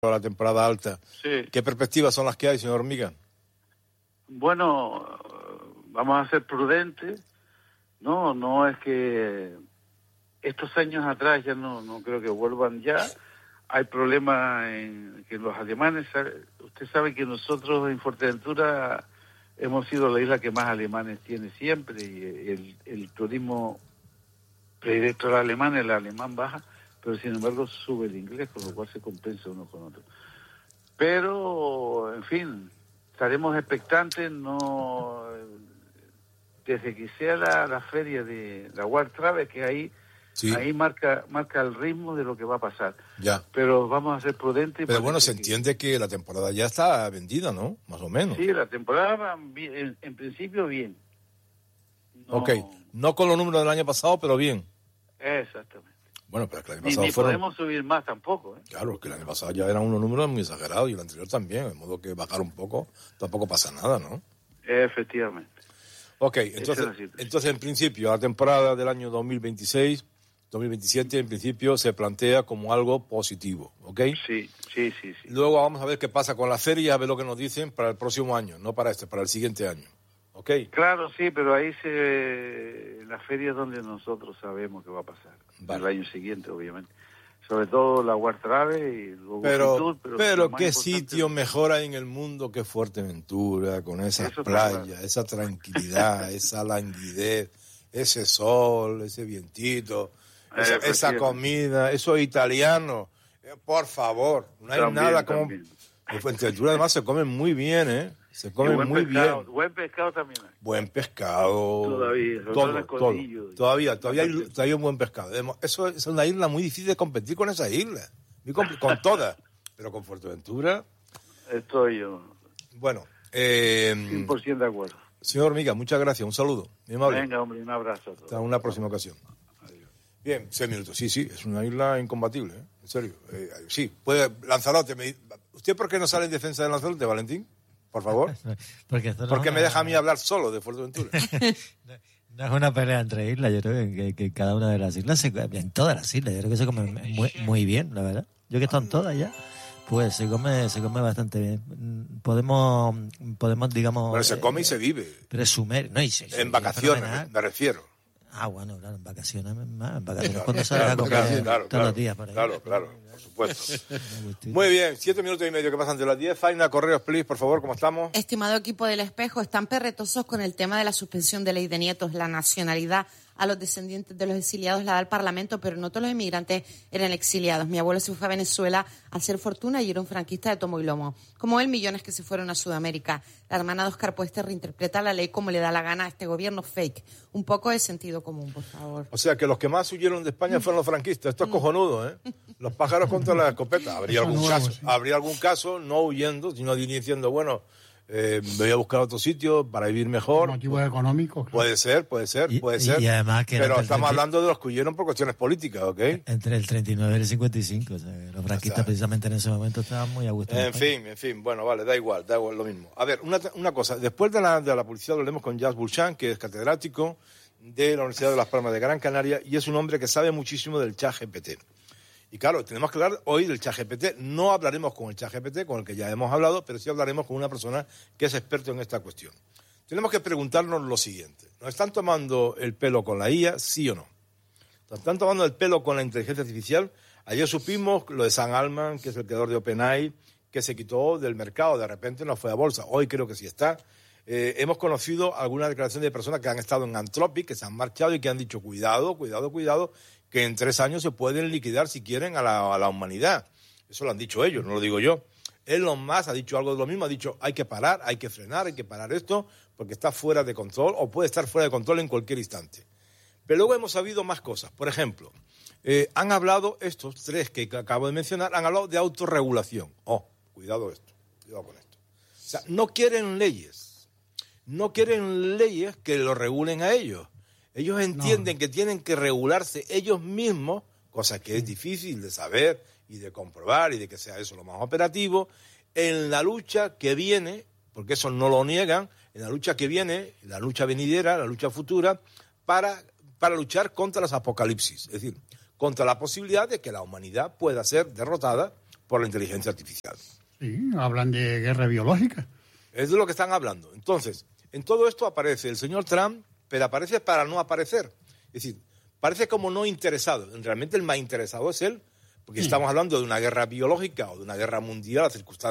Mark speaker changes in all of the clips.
Speaker 1: la temporada alta.
Speaker 2: Sí.
Speaker 1: ¿Qué perspectivas son las que hay, señor Hormiga?
Speaker 2: Bueno, vamos a ser prudentes. No es que estos años atrás ya no creo que vuelvan ya. Hay problemas en que los alemanes, usted sabe que nosotros en Fuerteventura hemos sido la isla que más alemanes tiene siempre, y el turismo predilecto alemán, el alemán baja, pero sin embargo sube el inglés, con lo cual se compensa uno con otro. Pero, en fin, estaremos expectantes, desde que sea la feria de la World Travel, que ahí marca el ritmo de lo que va a pasar.
Speaker 1: Ya.
Speaker 2: Pero vamos a ser prudentes.
Speaker 1: Pero bueno, se entiende que la temporada ya está vendida, ¿no? Más o menos.
Speaker 2: Sí, la temporada va bien, en principio bien.
Speaker 1: Ok, no con los números del año pasado, pero bien.
Speaker 2: Exactamente.
Speaker 1: Bueno, pero es que el año pasado
Speaker 2: ni podemos subir más tampoco, ¿eh?
Speaker 1: Claro, que el año pasado ya eran unos números muy exagerados y el anterior también, de modo que bajar un poco tampoco pasa nada, ¿no?
Speaker 2: Efectivamente.
Speaker 1: Ok, entonces en principio la temporada del año 2026-2027 en principio se plantea como algo positivo, ¿ok?
Speaker 2: Sí.
Speaker 1: Luego vamos a ver qué pasa con la feria, a ver lo que nos dicen para el próximo año, no para para el siguiente año, ¿ok?
Speaker 2: Claro, sí, pero ahí la feria es donde nosotros sabemos qué va a pasar. Vale. El año siguiente, obviamente. Sobre todo la World Travel y luego
Speaker 1: pero qué sitio mejor hay en el mundo que Fuerteventura, con esas playas, esa tranquilidad, esa languidez, ese sol, ese vientito, esa comida, eso italiano. Por favor, no hay nada como... En Fuerteventura además se come muy bien, ¿eh? Se come muy bien.
Speaker 2: Buen pescado también hay.
Speaker 1: Buen pescado.
Speaker 2: Todavía.
Speaker 1: Todo. Todavía hay un buen pescado. Eso es una isla muy difícil de competir con esa isla. Con todas. Pero con Fuerteventura...
Speaker 2: Estoy yo.
Speaker 1: Bueno.
Speaker 2: 100% de acuerdo.
Speaker 1: Señor Hormiga, muchas gracias. Un saludo. Muy amable.
Speaker 2: Venga, hombre, un abrazo a todos.
Speaker 1: Hasta una próxima ocasión.
Speaker 2: Adiós.
Speaker 1: Bien, 6 minutos. Sí, es una isla incombatible, ¿eh? En serio. Sí, puede... Lanzarote. ¿Usted por qué no sale en defensa de Lanzarote, Valentín? Por favor. Porque me deja a mí hablar solo de Fuerteventura.
Speaker 3: No es una pelea entre islas. Yo creo que cada una de las islas, en todas las islas, yo creo que se come muy bien, la verdad. Yo que están todas ya, pues se come bastante bien. Podemos digamos...
Speaker 1: Bueno, se come y se vive.
Speaker 3: Presumir. No,
Speaker 1: en vacaciones, me refiero.
Speaker 3: Ah, bueno, claro, en vacaciones más. En vacaciones cuando sales a comer todos los días por ahí.
Speaker 1: Claro, por supuesto. Muy bien, 7 minutos y medio que pasan de las 10. Faina, correos, please, por favor, ¿cómo estamos?
Speaker 4: Estimado equipo del Espejo, están perretosos con el tema de la suspensión de ley de nietos, la nacionalidad a los descendientes de los exiliados la da el Parlamento, pero no todos los inmigrantes eran exiliados. Mi abuelo se fue a Venezuela a hacer fortuna y era un franquista de tomo y lomo. Como él, millones que se fueron a Sudamérica. La hermana de Oscar Pueste reinterpreta la ley como le da la gana a este gobierno fake. Un poco de sentido común, por favor.
Speaker 1: O sea, que los que más huyeron de España fueron los franquistas. Esto es cojonudo, ¿eh? Los pájaros contra la escopeta. Habría algún caso, no huyendo, sino diciendo, bueno... me voy a buscar otro sitio para vivir mejor.
Speaker 5: Motivos económicos. Claro.
Speaker 1: Puede ser.
Speaker 3: Y además que
Speaker 1: pero estamos hablando de los que huyeron por cuestiones políticas, ¿ok?
Speaker 3: Entre el 39 y el 55. O sea, los franquistas precisamente en ese momento estaban muy a gusto.
Speaker 1: En fin. Bueno, vale, da igual lo mismo. A ver, una cosa. Después de la publicidad hablaremos con Jacques Bourchamp, que es catedrático de la Universidad de Las Palmas de Gran Canaria y es un hombre que sabe muchísimo del ChatGPT. Y claro, tenemos que hablar hoy del ChatGPT. No hablaremos con el ChatGPT, con el que ya hemos hablado, pero sí hablaremos con una persona que es experto en esta cuestión. Tenemos que preguntarnos lo siguiente. ¿Nos están tomando el pelo con la IA, sí o no? ¿Nos están tomando el pelo con la inteligencia artificial? Ayer supimos lo de Sam Altman, que es el creador de OpenAI, que se quitó del mercado, de repente no fue a bolsa. Hoy creo que sí está. Hemos conocido algunas declaraciones de personas que han estado en Anthropic, que se han marchado y que han dicho, cuidado, que en 3 años se pueden liquidar si quieren a la humanidad. Eso lo han dicho ellos, no lo digo yo. Elon Musk ha dicho algo de lo mismo, ha dicho hay que parar, hay que frenar, hay que parar esto porque está fuera de control o puede estar fuera de control en cualquier instante. Pero luego hemos sabido más cosas. Por ejemplo, han hablado, estos 3 que acabo de mencionar, han hablado de autorregulación. Cuidado con esto. O sea, no quieren leyes que lo regulen a ellos. Ellos entienden que tienen que regularse ellos mismos, cosa que es difícil de saber y de comprobar y de que sea eso lo más operativo, en la lucha que viene, porque eso no lo niegan, en la lucha que viene, la lucha venidera, la lucha futura, para luchar contra las apocalipsis, es decir, contra la posibilidad de que la humanidad pueda ser derrotada por la inteligencia artificial.
Speaker 5: Sí, hablan de guerra biológica.
Speaker 1: Es de lo que están hablando. Entonces, en todo esto aparece el señor Trump, pero aparece para no aparecer. Es decir, parece como no interesado. Realmente el más interesado es él, porque estamos hablando de una guerra biológica o de una guerra mundial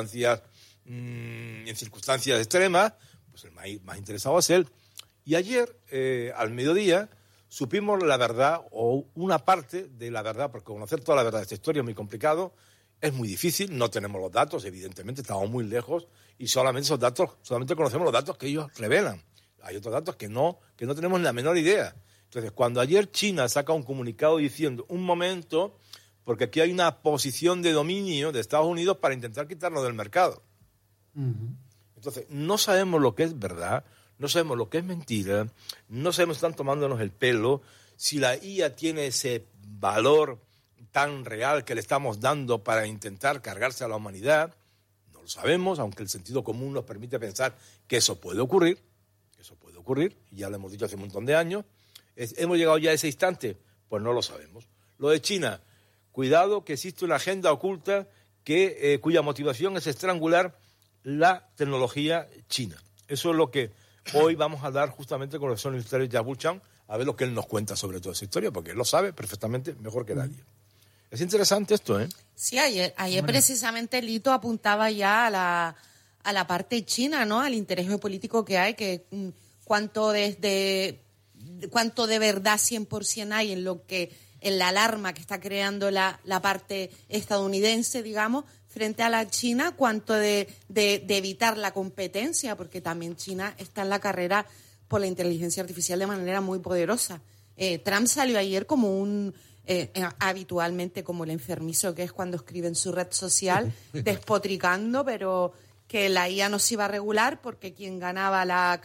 Speaker 1: en circunstancias extremas, pues el más interesado es él. Y ayer, al mediodía, supimos la verdad, o una parte de la verdad, porque conocer toda la verdad de esta historia es muy complicado, es muy difícil, no tenemos los datos, evidentemente, estamos muy lejos, y solamente conocemos los datos que ellos revelan. Hay otros datos que no tenemos ni la menor idea. Entonces, cuando ayer China saca un comunicado diciendo, un momento, porque aquí hay una posición de dominio de Estados Unidos para intentar quitarnos del mercado. Uh-huh. Entonces, no sabemos lo que es verdad, no sabemos lo que es mentira, no sabemos si están tomándonos el pelo, si la IA tiene ese valor tan real que le estamos dando para intentar cargarse a la humanidad. No lo sabemos, aunque el sentido común nos permite pensar que eso puede ocurrir, y ya lo hemos dicho hace un montón de años. ¿Hemos llegado ya a ese instante? Pues no lo sabemos. Lo de China, cuidado que existe una agenda oculta cuya motivación es estrangular la tecnología china. Eso es lo que hoy vamos a hablar justamente con el profesor universitario Jazz Bulchan, a ver lo que él nos cuenta sobre toda esa historia, porque él lo sabe perfectamente mejor que nadie. Es interesante esto, ¿eh?
Speaker 4: Sí, ayer precisamente Lito apuntaba ya a la parte china, ¿no? Al interés geopolítico que hay, que cuánto de verdad 100% hay en la alarma que está creando la parte estadounidense, digamos, frente a la China, cuánto de evitar la competencia, porque también China está en la carrera por la inteligencia artificial de manera muy poderosa. Trump salió ayer como habitualmente como el enfermizo que es cuando escribe en su red social, despotricando, pero que la IA no se iba a regular porque quien ganaba la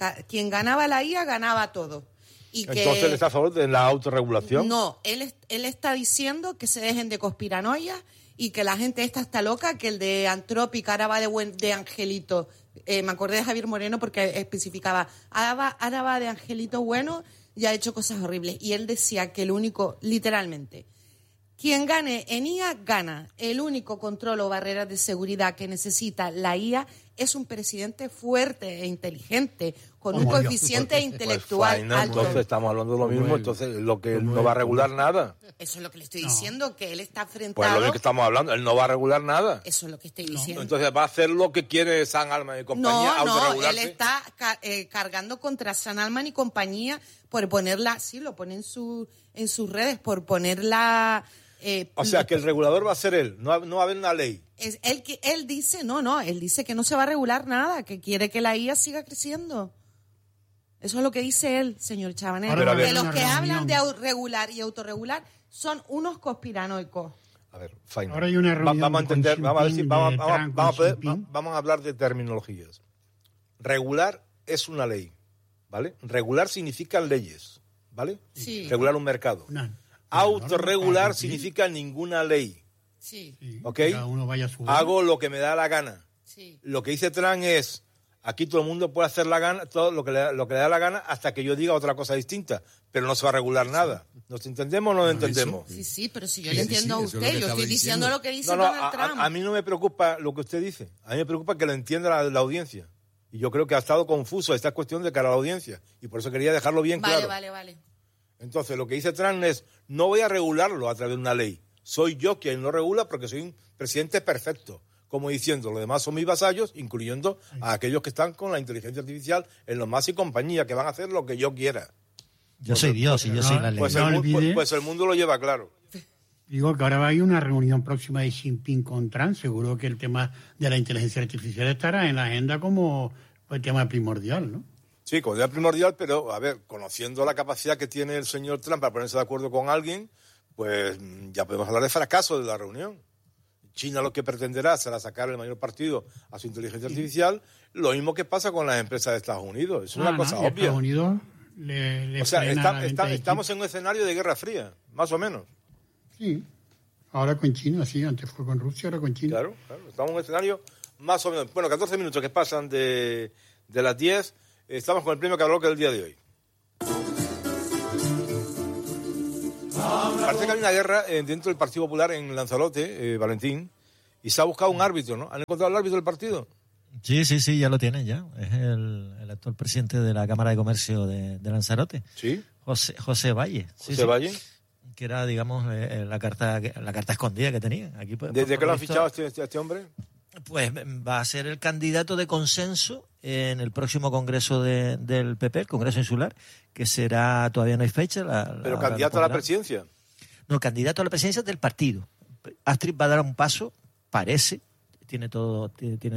Speaker 4: IA ganaba todo. Y
Speaker 1: entonces, ¿él está a favor de la autorregulación?
Speaker 4: No, él está diciendo que se dejen de conspiranoias y que la gente esta está loca, que el de Anthropic ahora va de angelito. Me acordé de Javier Moreno porque especificaba, ahora va de angelito bueno y ha hecho cosas horribles. Y él decía que el único, literalmente, quien gane en IA, gana. El único control o barreras de seguridad que necesita la IA es un presidente fuerte e inteligente, con un coeficiente intelectual
Speaker 1: pues
Speaker 4: alto.
Speaker 1: Entonces estamos hablando de lo mismo, entonces lo que él no va a regular nada.
Speaker 4: Eso es lo que le estoy diciendo, que él está enfrentado...
Speaker 1: Pues lo mismo que estamos hablando, él no va a regular nada.
Speaker 4: Eso es lo que estoy diciendo.
Speaker 1: Entonces va a hacer lo que quiere Sam Altman y compañía, autorregularse.
Speaker 4: No, él está cargando contra Sam Altman y compañía por ponerla, sí, lo pone en sus redes, por ponerla...
Speaker 1: o sea, que el regulador va a ser él, no va a haber una ley.
Speaker 4: Él dice que no se va a regular nada, que quiere que la IA siga creciendo. Eso es lo que dice él, señor Chabanel. Que los que hablan de regular y autorregular son unos conspiranoicos.
Speaker 1: A ver, Faina.
Speaker 5: Ahora hay una reunión
Speaker 1: vamos a entender, vamos a hablar de terminologías. Regular es una ley, ¿vale? Regular significa leyes, ¿vale?
Speaker 4: Sí.
Speaker 1: Regular un mercado. Autorregular significa ninguna ley.
Speaker 4: Sí.
Speaker 1: ¿Ok?
Speaker 5: Cada uno vaya a su
Speaker 1: Hago lo que me da la gana.
Speaker 4: Sí.
Speaker 1: Lo que dice Trump es, aquí todo el mundo puede hacer todo lo que le da la gana hasta que yo diga otra cosa distinta, pero no se va a regular nada. ¿Nos entendemos o no nos entendemos?
Speaker 4: Sí, pero si yo le entiendo a usted, yo estoy diciendo lo que dice Donald Trump.
Speaker 1: A mí no me preocupa lo que usted dice, a mí me preocupa que lo entienda la audiencia. Y yo creo que ha estado confuso esta cuestión de cara a la audiencia, y por eso quería dejarlo bien claro.
Speaker 4: Vale.
Speaker 1: Entonces, lo que dice Trump es, no voy a regularlo a través de una ley. Soy yo quien lo regula porque soy un presidente perfecto. Como diciendo, los demás son mis vasallos, incluyendo a aquellos que están con la inteligencia artificial en los más y compañía, que van a hacer lo que yo quiera.
Speaker 3: Yo soy Dios y yo soy la ley.
Speaker 1: Pues el mundo lo lleva claro.
Speaker 5: Digo que ahora va a haber una reunión próxima de Xi Jinping con Trump. Seguro que el tema de la inteligencia artificial estará en la agenda como el tema primordial, ¿no?
Speaker 1: Sí, como tema primordial, pero, a ver, conociendo la capacidad que tiene el señor Trump para ponerse de acuerdo con alguien, pues ya podemos hablar de fracaso de la reunión. China lo que pretenderá será sacar el mayor partido a su inteligencia artificial, lo mismo que pasa con las empresas de Estados Unidos. Es una cosa obvia.
Speaker 5: Estados Unidos le
Speaker 1: o sea,
Speaker 5: frena
Speaker 1: estamos en un escenario de Guerra Fría, más o menos.
Speaker 5: Sí, ahora con China, sí, antes fue con Rusia, ahora con China.
Speaker 1: Claro, estamos en un escenario más o menos. Bueno, 14 minutos que pasan de las 10, estamos con el premio Cabrón del día de hoy. Parece que hay una guerra dentro del Partido Popular en Lanzarote, Valentín, Y se ha buscado un árbitro, ¿no? ¿Han encontrado el árbitro del partido?
Speaker 3: Sí, ya lo tienen ya. Es el actual presidente de la Cámara de Comercio de Lanzarote.
Speaker 1: Sí.
Speaker 3: José Valle.
Speaker 1: José Valle.
Speaker 3: Que era, digamos, la carta escondida que tenía. Aquí,
Speaker 1: ¿Desde que lo han fichado a este hombre?
Speaker 3: Pues va a ser el candidato de consenso en el próximo congreso del PP, el Congreso Insular, que será, todavía no hay fecha.
Speaker 1: ¿Pero candidato a la presidencia?
Speaker 3: No, candidato a la presidencia del partido. Astrid va a dar un paso, parece, tiene todas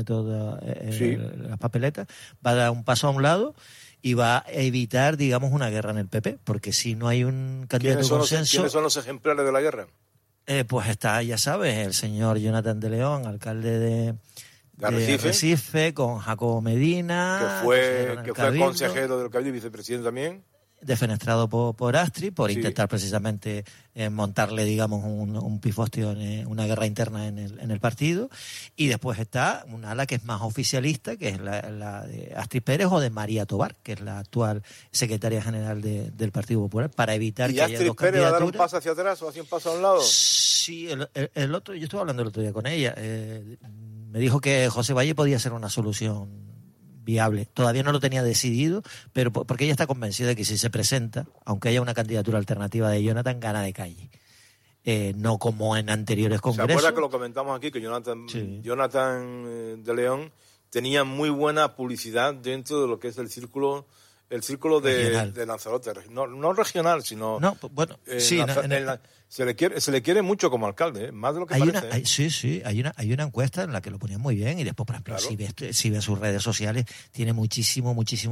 Speaker 3: las papeletas, va a dar un paso a un lado y va a evitar, digamos, una guerra en el PP, porque si no hay un candidato de consenso...
Speaker 1: ¿Quiénes son los ejemplares de la guerra?
Speaker 3: Pues está, ya sabes, el señor Jonathan de León, alcalde de Arrecife, con Jacobo Medina...
Speaker 1: Que fue consejero del Cabildo y vicepresidente también.
Speaker 3: Defenestrado por Astrid, por intentar precisamente montarle, digamos, un pifostio, una guerra interna en el partido. Y después está una ala que es más oficialista, que es la de Astrid Pérez o de María Tobar, que es la actual secretaria general del Partido Popular, para evitar que haya dos candidaturas. ¿Y Astrid Pérez va a dar un paso
Speaker 1: hacia atrás o hacia un paso a un lado?
Speaker 3: Sí, el otro, yo estuve hablando el otro día con ella. Me dijo que José Valle podía ser una solución viable. Todavía no lo tenía decidido, pero porque ella está convencida de que si se presenta, aunque haya una candidatura alternativa de Jonathan, gana de calle. No como en anteriores congresos.
Speaker 1: ¿Se acuerda que lo comentamos aquí, que Jonathan de León tenía muy buena publicidad dentro de lo que es el círculo de Lanzarote? No regional, sino...
Speaker 3: No, bueno,
Speaker 1: se le quiere mucho como alcalde, más de lo que parece.
Speaker 3: Hay una encuesta en la que lo ponían muy bien y después, por ejemplo, si ves sus redes sociales, tiene muchísimo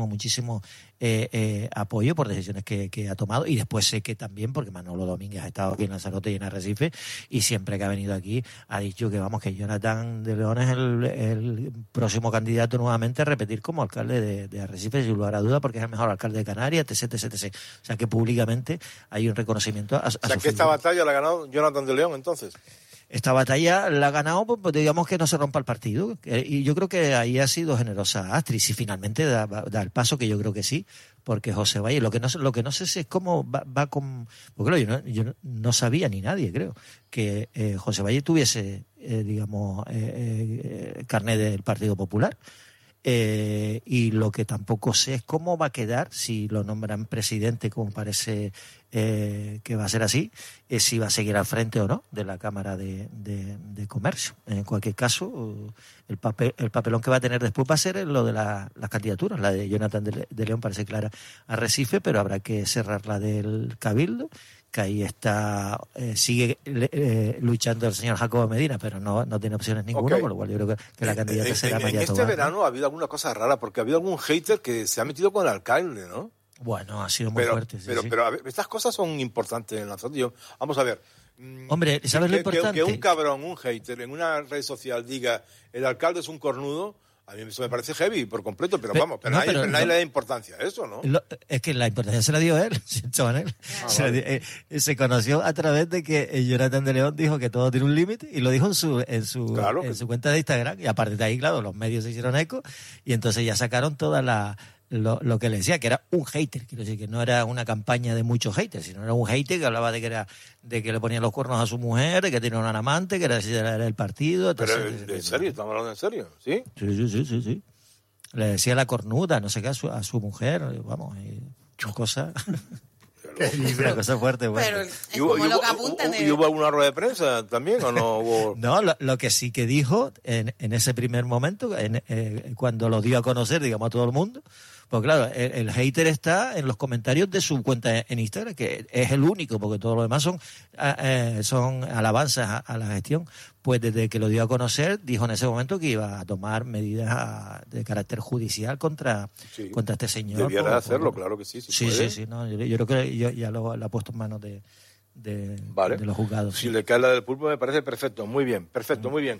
Speaker 3: apoyo por decisiones que ha tomado. Y después sé que también, porque Manolo Domínguez ha estado aquí en Lanzarote y en Arrecife, y siempre que ha venido aquí ha dicho que que Jonathan de León es el próximo candidato nuevamente a repetir como alcalde de Arrecife, sin lugar a duda, porque es el mejor alcalde de Canarias, etc. O sea que públicamente hay un reconocimiento a su
Speaker 1: que esta batalla la ha ganado Jonathan de León, entonces.
Speaker 3: Esta batalla la ha ganado, pues digamos que no se rompa el partido. Y yo creo que ahí ha sido generosa Astrid, si finalmente da el paso, que yo creo que sí, porque José Valle, lo que no sé si es cómo va con... Porque claro, yo no sabía, ni nadie creo, que José Valle tuviese, carné del Partido Popular. Y lo que tampoco sé es cómo va a quedar si lo nombran presidente, como parece que va a ser así, si va a seguir al frente o no de la Cámara de Comercio. En cualquier caso, el papelón que va a tener después va a ser lo de las candidaturas. La de Jonathan de León parece clara a Recife, pero habrá que cerrar la del Cabildo, que ahí está, sigue luchando el señor Jacobo Medina, pero no tiene opciones ninguna, por lo cual yo creo que la candidata será María Tobar.
Speaker 1: En este verano ha habido alguna cosa rara, porque ha habido algún hater que se ha metido con el alcalde, ¿no?
Speaker 3: Bueno, ha sido muy fuerte.
Speaker 1: Pero a ver, estas cosas son importantes en Lanzarote. Vamos a ver.
Speaker 3: Hombre, ¿sabes lo importante?
Speaker 1: Que un cabrón, un hater, en una red social diga el alcalde es un cornudo, a mí eso me parece heavy por completo, pero nadie le da importancia a eso, ¿no?
Speaker 3: Es que la importancia se la dio él, se conoció a través de que Jonathan de León dijo que todo tiene un límite y lo dijo en su cuenta de Instagram, y aparte de ahí, claro, los medios se hicieron eco y entonces ya sacaron toda lo que le decía, que era un hater, quiero decir que no era una campaña de muchos haters, sino era un hater que hablaba de que le ponían los cuernos a su mujer, de que tenía un amante, que era el partido.
Speaker 1: Pero ¿en serio? ¿Estamos hablando en serio? ¿Sí?
Speaker 3: Sí. Le decía la cornuda, no sé qué, a su mujer, vamos, una cosa... Una cosa fuerte.
Speaker 4: Pero es como lo que apuntan.
Speaker 1: ¿Y hubo alguna rueda de prensa también o no hubo?
Speaker 3: No, lo que sí que dijo en ese primer momento, cuando lo dio a conocer, digamos, a todo el mundo, pues claro, el hater está en los comentarios de su cuenta en Instagram, que es el único, porque todo lo demás son alabanzas a la gestión. Pues desde que lo dio a conocer, dijo en ese momento que iba a tomar medidas de carácter judicial contra este señor.
Speaker 1: Debiera hacerlo, claro que sí.
Speaker 3: Sí. No, yo creo que ya lo ha puesto en manos de los juzgados.
Speaker 1: Si le cae la del pulpo me parece perfecto, muy bien, muy bien.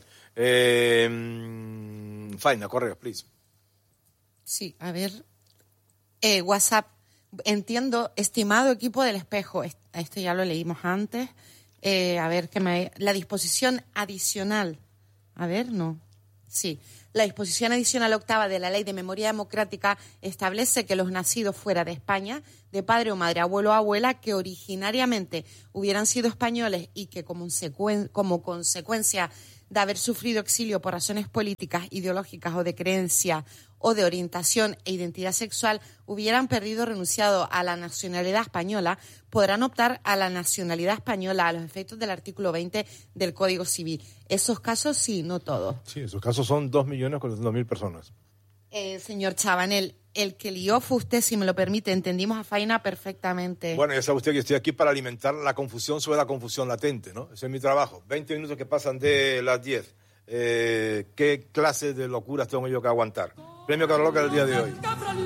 Speaker 1: Faina, correo, please.
Speaker 4: Sí, a ver. WhatsApp. Entiendo, estimado equipo del Espejo, esto ya lo leímos antes. A ver, la disposición adicional. A ver, no. Sí. La disposición adicional octava de la Ley de Memoria Democrática establece que los nacidos fuera de España, de padre o madre, abuelo o abuela, que originariamente hubieran sido españoles y que como consecuencia de haber sufrido exilio por razones políticas, ideológicas o de creencia o de orientación e identidad sexual hubieran perdido o renunciado a la nacionalidad española, podrán optar a la nacionalidad española a los efectos del artículo 20 del Código Civil. Esos casos sí, no todos.
Speaker 1: Sí, esos casos son 2.400.000 personas.
Speaker 4: Señor Chabanel, el que lió fue usted, si me lo permite. Entendimos a Faina perfectamente.
Speaker 1: Bueno, ya sabe usted que estoy aquí para alimentar la confusión sobre la confusión latente, ¿no? Ese es mi trabajo. 20 minutos que pasan de las 10. ¿Qué clase de locuras tengo yo que aguantar? Premio Carloca del día de hoy.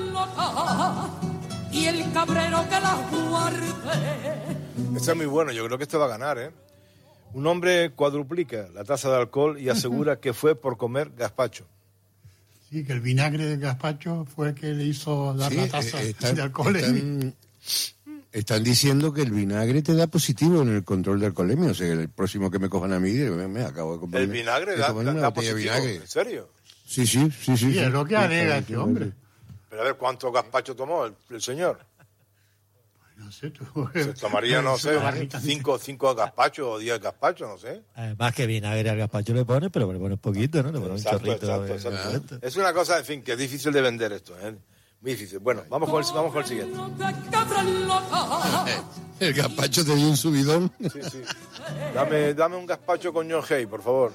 Speaker 6: Y el cabrero que la guarde.
Speaker 1: Este es muy bueno, yo creo que este va a ganar, ¿eh? Un hombre cuadruplica la tasa de alcohol y asegura que fue por comer gazpacho.
Speaker 5: Sí, que el vinagre de gazpacho fue el que le hizo dar la tasa de alcohol.
Speaker 7: Están diciendo que el vinagre te da positivo en el control de alcoholemia. O sea, el próximo que me cojan a mí, me acabo de comprar.
Speaker 1: ¿El vinagre da positivo?
Speaker 7: Vinagre.
Speaker 1: ¿En serio?
Speaker 7: Sí.
Speaker 5: Sí, es lo que alega este hombre.
Speaker 1: Pero a ver, ¿cuánto gazpacho tomó el señor?
Speaker 5: No sé, tú.
Speaker 1: Se tomaría, no sé, 5 gazpachos o 10 gazpachos, no sé.
Speaker 3: Más que vinagre al gazpacho le pones, pero le pones poquito, ¿no? Le pones un chorrito.
Speaker 1: Exacto. Es una cosa, en fin, que es difícil de vender esto, ¿eh? Muy difícil. Bueno, vamos con el siguiente.
Speaker 7: El gazpacho te dio un subidón.
Speaker 1: Sí. Dame un gazpacho con John Hay, por favor.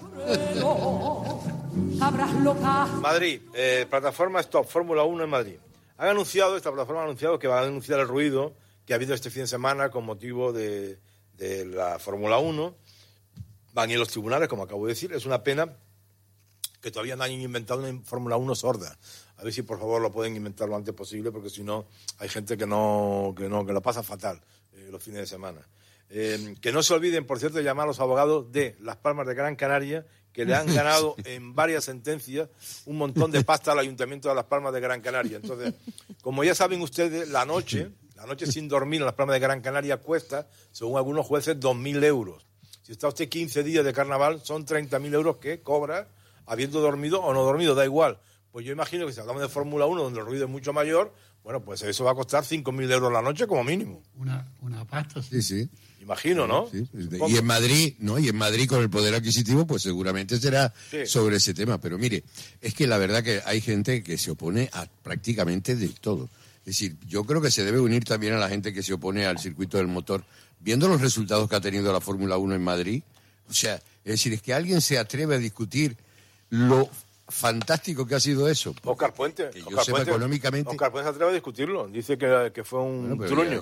Speaker 1: Madrid, plataforma Stop, Fórmula 1 en Madrid. Esta plataforma ha anunciado que va a denunciar el ruido que ha habido este fin de semana con motivo de la Fórmula 1. Van a ir los tribunales, como acabo de decir. Es una pena que todavía no hayan inventado una Fórmula 1 sorda. A ver si por favor lo pueden inventar lo antes posible, porque si no hay gente que lo pasa fatal los fines de semana. Que no se olviden, por cierto, de llamar a los abogados de Las Palmas de Gran Canaria, que le han ganado en varias sentencias un montón de pasta al Ayuntamiento de Las Palmas de Gran Canaria. Entonces, como ya saben ustedes, la noche sin dormir en Las Palmas de Gran Canaria cuesta, según algunos jueces, 2.000 euros. Si está usted 15 días de carnaval, son 30.000 euros que cobra habiendo dormido o no dormido, da igual. Pues yo imagino que si hablamos de Fórmula 1, donde el ruido es mucho mayor, bueno, pues eso va a costar 5.000 euros la noche como mínimo.
Speaker 5: Una pasta,
Speaker 7: Sí.
Speaker 1: Imagino, ¿no?
Speaker 7: Sí. Y en Madrid, con el poder adquisitivo, pues seguramente será sobre ese tema. Pero mire, es que la verdad que hay gente que se opone a prácticamente de todo. Es decir, yo creo que se debe unir también a la gente que se opone al circuito del motor. Viendo los resultados que ha tenido la Fórmula 1 en Madrid, o sea, es decir, es que alguien se atreve a discutir lo fantástico que ha sido eso.
Speaker 1: Oscar Puente.
Speaker 7: Que yo sepa económicamente.
Speaker 1: Oscar Puente se atreve a discutirlo. Dice que fue un truño.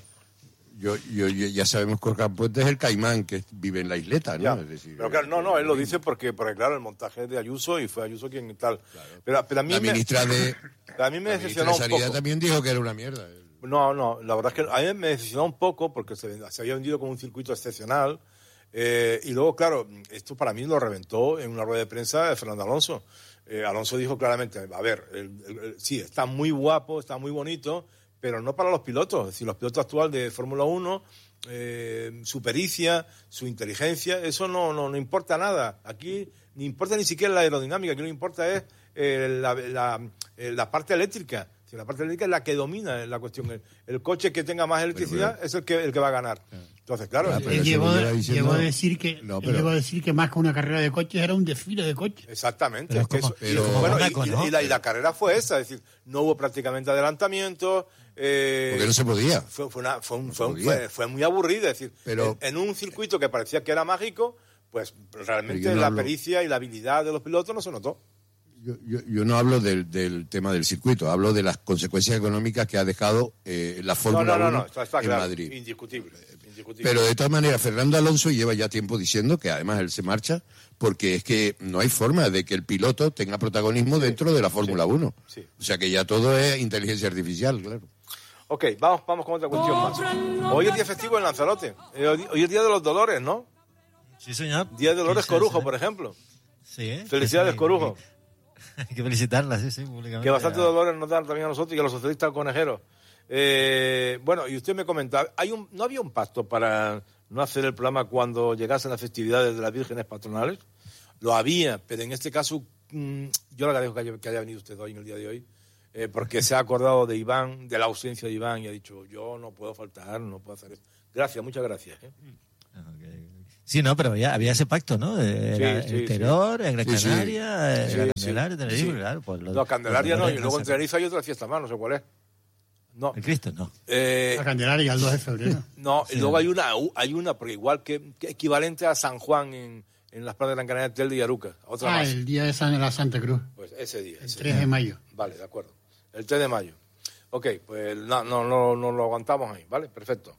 Speaker 7: Ya sabemos que Oscar Puente es el caimán que vive en la isleta, ¿no? Es decir,
Speaker 1: pero claro, él lo dice porque claro, el montaje es de Ayuso y fue Ayuso quien tal. Claro. Pero a mí
Speaker 7: la ministra de
Speaker 1: decepcionó un poco.
Speaker 7: también dijo que era una mierda.
Speaker 1: No, la verdad es que a mí me decepcionó un poco porque se había vendido como un circuito excepcional. Y luego, claro, esto para mí lo reventó en una rueda de prensa de Fernando Alonso. Alonso dijo claramente, a ver, sí, está muy guapo, está muy bonito, pero no para los pilotos. Es decir, los pilotos actuales de Fórmula 1, su pericia, su inteligencia, eso no importa nada. Aquí ni importa ni siquiera la aerodinámica, aquí lo que importa es la parte eléctrica. La parte eléctrica es la que domina la cuestión. El coche que tenga más electricidad es el que va a ganar. Entonces, claro.
Speaker 5: Llegó a decir que más que una carrera de coches era un desfile de coches.
Speaker 1: Exactamente.
Speaker 3: Y
Speaker 1: la carrera fue esa, es decir, no hubo prácticamente adelantamientos.
Speaker 7: Porque no se podía.
Speaker 1: Fue muy aburrida, es decir, en un circuito que parecía que era mágico, pues realmente la pericia y la habilidad de los pilotos no se notó.
Speaker 7: Yo no hablo del tema del circuito, hablo de las consecuencias económicas que ha dejado la Fórmula 1
Speaker 1: está
Speaker 7: en
Speaker 1: claro,
Speaker 7: Madrid.
Speaker 1: Indiscutible.
Speaker 7: Pero de todas maneras, Fernando Alonso lleva ya tiempo diciendo que además él se marcha porque es que no hay forma de que el piloto tenga protagonismo dentro de la Fórmula 1. Sí. O sea que ya todo es inteligencia artificial, claro.
Speaker 1: Ok, vamos con otra cuestión más. Hoy es día festivo en Lanzarote. Hoy es Día de los Dolores, ¿no?
Speaker 3: Sí, señor.
Speaker 1: Día de Dolores Corujo, por ejemplo.
Speaker 3: Sí,
Speaker 1: Felicidades, Corujo.
Speaker 3: Hay que felicitarla, sí, públicamente.
Speaker 1: Que bastante dolores nos dan también a nosotros y a los socialistas conejeros. Bueno, y usted me comentaba, ¿no había un pacto para no hacer el programa cuando llegasen las festividades de las vírgenes patronales? Lo había, pero en este caso yo le agradezco que haya venido usted hoy en el día de hoy, porque se ha acordado de Iván, de la ausencia de Iván, y ha dicho, yo no puedo faltar, no puedo hacer eso. Gracias, muchas gracias.
Speaker 3: Okay. Sí, no, pero había ese pacto, ¿no? Era el Terror, en Gran
Speaker 7: Sí,
Speaker 3: Canaria,
Speaker 7: sí.
Speaker 3: la Candelaria, Tenerife,
Speaker 1: Sí.
Speaker 3: claro. Pues
Speaker 1: No, Candelaria no, y luego en Tenerife hay otra fiesta más, no sé cuál es. No.
Speaker 3: El Cristo, no.
Speaker 5: La Candelaria, el 2 de febrero.
Speaker 1: No, y luego hay una, porque igual que equivalente a San Juan en las playas de Gran Canaria, Telde y Aruca. Otra más.
Speaker 5: El día de la Santa Cruz,
Speaker 1: Pues ese día.
Speaker 5: el
Speaker 1: ese
Speaker 5: 3
Speaker 1: día.
Speaker 5: de mayo.
Speaker 1: Vale, de acuerdo. El 3 de mayo. Ok, pues no lo aguantamos ahí, ¿vale? Perfecto.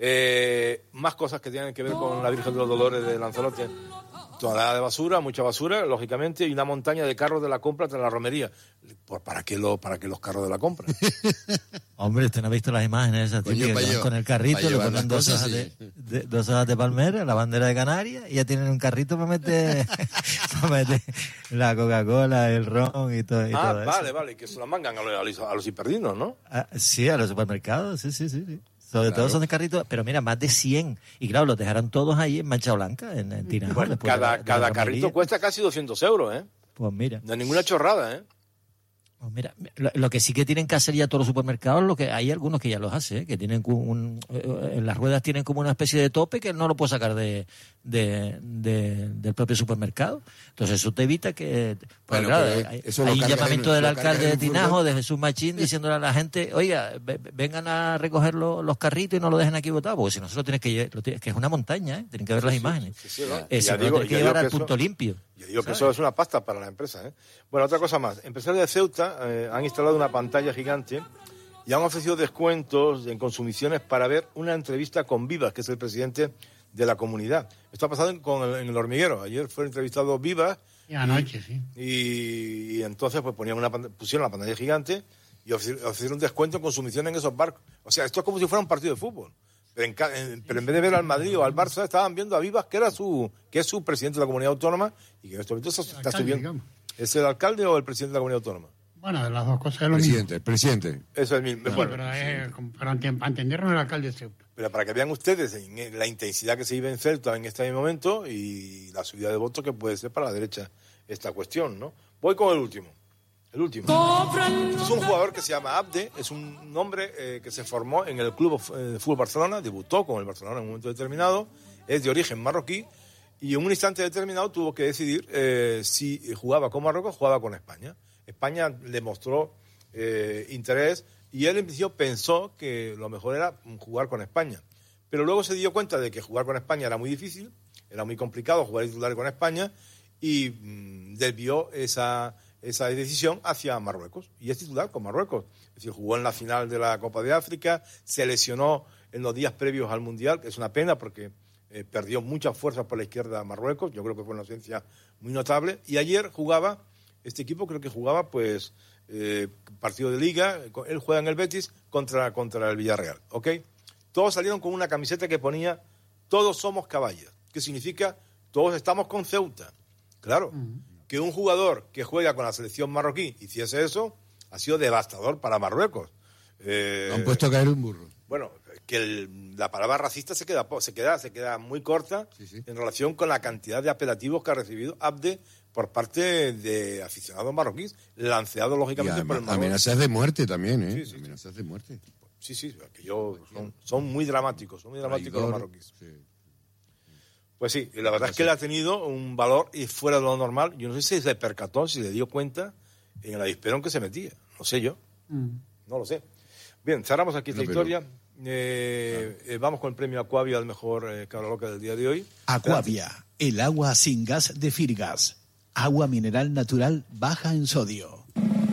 Speaker 1: Más cosas que tienen que ver con la Virgen de los Dolores de Lanzarote. Tonelada de basura, mucha basura, lógicamente, y una montaña de carros de la compra tras la romería. Pues ¿para qué los carros de la compra?
Speaker 3: Hombre, usted no ha visto las imágenes esas,
Speaker 7: Coño,
Speaker 3: tío, que
Speaker 7: pa'
Speaker 3: van
Speaker 7: llevar-
Speaker 3: con el carrito,
Speaker 7: pa'
Speaker 3: le
Speaker 7: llevar
Speaker 3: ponen
Speaker 7: las
Speaker 3: dos
Speaker 7: cosas,
Speaker 3: hojas,
Speaker 7: sí.
Speaker 3: dos hojas de palmera, la bandera de Canarias, y ya tienen un carrito para meter, la Coca-Cola, el ron y todo, todo eso.
Speaker 1: Vale, que se la mangan a los hiperdinos, ¿no?
Speaker 3: Ah, sí, a los supermercados, sí. Sobre
Speaker 7: Claro.
Speaker 3: todo son de carritos, pero mira, más de 100. Y claro, los dejarán todos ahí en Mancha Blanca, en Tinajo.
Speaker 1: Bueno,
Speaker 3: después de
Speaker 1: cada
Speaker 3: la
Speaker 1: carrito
Speaker 3: romería.
Speaker 1: cuesta casi 200 euros, ¿eh?
Speaker 3: Pues mira.
Speaker 1: No es ninguna chorrada, ¿eh?
Speaker 3: Pues mira, lo que sí que tienen que hacer ya todos los supermercados, lo que hay algunos que ya los hacen, ¿eh? Que tienen en las ruedas tienen como una especie de tope que no lo puede sacar del propio supermercado. Entonces eso te evita que... Pues
Speaker 7: Bueno,
Speaker 3: claro,
Speaker 7: pero
Speaker 3: hay
Speaker 7: eso lo
Speaker 3: un
Speaker 7: cargas
Speaker 3: llamamiento
Speaker 7: en-
Speaker 3: del
Speaker 7: lo
Speaker 3: alcalde
Speaker 7: cargas
Speaker 3: de
Speaker 7: en
Speaker 3: Tinajo,
Speaker 7: furgón.
Speaker 3: de Jesús Machín, diciéndole a la gente, oiga, vengan a recoger los carritos y no lo dejen aquí botados, porque si no se lo tienes que que es una montaña, ¿eh? Tienen que ver las imágenes.
Speaker 1: Sí, ¿no?
Speaker 3: Eso
Speaker 1: Ya
Speaker 3: lo
Speaker 1: digo-
Speaker 3: tienes que
Speaker 1: ya
Speaker 3: llevar
Speaker 1: digo
Speaker 3: al
Speaker 1: que eso-
Speaker 3: punto limpio.
Speaker 1: Yo digo que eso es una pasta para la empresa, ¿eh? Bueno, otra cosa más. Empresarios de Ceuta han instalado una pantalla gigante y han ofrecido descuentos en consumiciones para ver una entrevista con Vivas, que es el presidente de la comunidad. Esto ha pasado en el Hormiguero. Ayer fue entrevistado Vivas
Speaker 5: Y anoche, sí.
Speaker 1: y entonces pues pusieron la pantalla gigante y ofrecieron descuento en consumiciones en esos barcos. O sea, esto es como si fuera un partido de fútbol. Pero en vez de ver al Madrid o al Barça, estaban viendo a Vivas, que es su presidente de la comunidad autónoma y que en este momento se está
Speaker 5: alcalde,
Speaker 1: subiendo.
Speaker 5: digamos.
Speaker 1: ¿Es el alcalde o el presidente de la comunidad autónoma?
Speaker 5: Bueno, de las dos cosas es lo mismo.
Speaker 7: Presidente.
Speaker 1: Eso es mismo.
Speaker 5: Sí,
Speaker 1: Bueno,
Speaker 5: pero para entendernos el alcalde de Ceuta.
Speaker 1: pero para que vean ustedes la intensidad que se vive en Celta en este momento y la subida de votos que puede ser para la derecha esta cuestión, ¿no? Voy con el último. El último. Es un jugador que se llama Abde, es un hombre que se formó en el Club de Fútbol Barcelona, debutó con el Barcelona en un momento determinado, es de origen marroquí y en un instante determinado tuvo que decidir si jugaba con Marruecos o jugaba con España. España le mostró interés y él en principio pensó que lo mejor era jugar con España. Pero luego se dio cuenta de que jugar con España era muy difícil, era muy complicado jugar titular con España y desvió esa decisión hacia Marruecos. Y es titular con Marruecos. Es decir, jugó en la final de la Copa de África, se lesionó en los días previos al Mundial, que es una pena porque perdió muchas fuerzas por la izquierda Marruecos. Yo creo que fue una ausencia muy notable. Y ayer jugaba, este equipo creo que jugaba pues partido de liga, él juega en el Betis contra el Villarreal, ¿ok? Todos salieron con una camiseta que ponía todos somos caballas, que significa todos estamos con Ceuta. Claro, que un jugador que juega con la selección marroquí hiciese eso ha sido devastador para Marruecos.
Speaker 7: Han puesto a caer un burro.
Speaker 1: Bueno, que la palabra racista se queda muy corta
Speaker 7: Sí.
Speaker 1: en relación con la cantidad de apelativos que ha recibido Abde por parte de aficionados marroquíes, lanceados
Speaker 7: Y
Speaker 1: lógicamente por el Marruecos.
Speaker 7: amenazas de muerte también, ¿eh?
Speaker 1: Sí.
Speaker 7: Amenazas de muerte.
Speaker 1: Sí, que son muy dramáticos, los marroquíes.
Speaker 7: Sí.
Speaker 1: Pues sí, y la verdad es que él ha tenido un valor y fuera de lo normal. Yo no sé si se percató, si se dio cuenta en el avispero en que se metía. No sé yo, no lo sé. Bien, cerramos aquí esta historia. Vamos con el premio Aquavia al mejor cabra loca del día de hoy.
Speaker 8: Aquavia, el agua sin gas de Firgas. Agua mineral natural baja en sodio.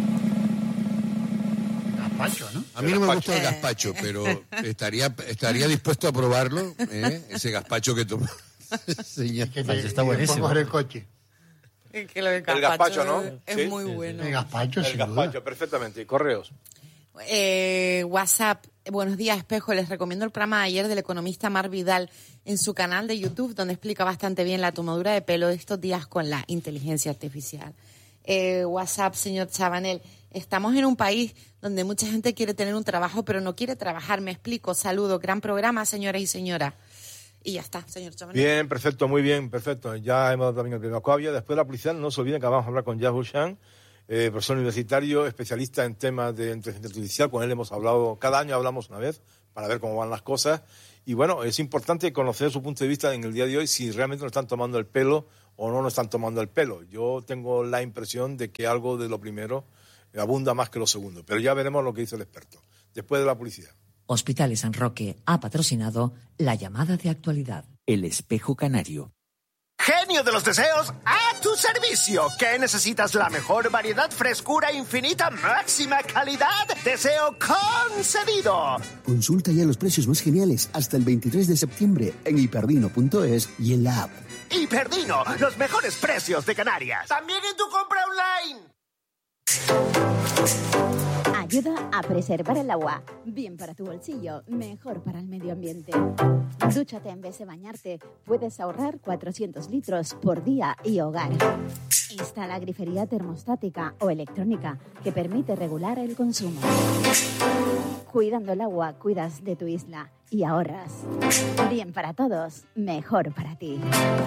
Speaker 5: Gazpacho, ¿no?
Speaker 7: A mí no me gusta el gazpacho, pero estaría dispuesto a probarlo, ¿eh? Ese gazpacho que toma. Señor.
Speaker 5: Que
Speaker 3: Está
Speaker 5: y después
Speaker 3: buenísimo.
Speaker 5: coger el coche.
Speaker 4: Que lo del
Speaker 1: El gazpacho, ¿no?
Speaker 4: Es
Speaker 1: Sí.
Speaker 4: muy bueno.
Speaker 5: El gazpacho,
Speaker 1: El
Speaker 5: sin
Speaker 1: gazpacho,
Speaker 5: duda.
Speaker 1: perfectamente. Correos.
Speaker 4: WhatsApp. Buenos días, Espejo. Les recomiendo el programa de ayer del economista Mar Vidal en su canal de YouTube, donde explica bastante bien la tomadura de pelo de estos días con la inteligencia artificial. WhatsApp, señor Chabanel. Estamos en un país donde mucha gente quiere tener un trabajo, pero no quiere trabajar. Me explico. Saludo. Gran programa, señoras y señoras. Y ya está, señor Chabanel.
Speaker 1: Bien, perfecto, muy bien, perfecto. Ya hemos dado también el premio Aquavia. Después de la publicidad, no se olviden que vamos a hablar con Jazz Bushan, profesor universitario, especialista en temas de inteligencia artificial. Con él hemos hablado, cada año hablamos una vez, para ver cómo van las cosas. Y bueno, es importante conocer su punto de vista en el día de hoy, si realmente nos están tomando el pelo o no nos están tomando el pelo. Yo tengo la impresión de que algo de lo primero abunda más que lo segundo, pero ya veremos lo que dice el experto. Después de la publicidad.
Speaker 9: Hospitales San Roque ha patrocinado la llamada de actualidad.
Speaker 10: El Espejo Canario.
Speaker 11: Genio de los deseos, a tu servicio. ¿Qué necesitas? La mejor variedad, frescura infinita, máxima calidad. Deseo concedido.
Speaker 12: Consulta ya los precios más geniales hasta el 23 de septiembre en hiperdino.es y en la app.
Speaker 11: Hiperdino, los mejores precios de Canarias. También en tu compra online.
Speaker 13: Ayuda a preservar el agua. Bien para tu bolsillo, mejor para el medio ambiente. Dúchate en vez de bañarte. Puedes ahorrar 400 litros por día y hogar. Instala grifería termostática o electrónica que permite regular el consumo. Cuidando el agua, cuidas de tu isla y ahorras. Bien para todos, mejor para ti.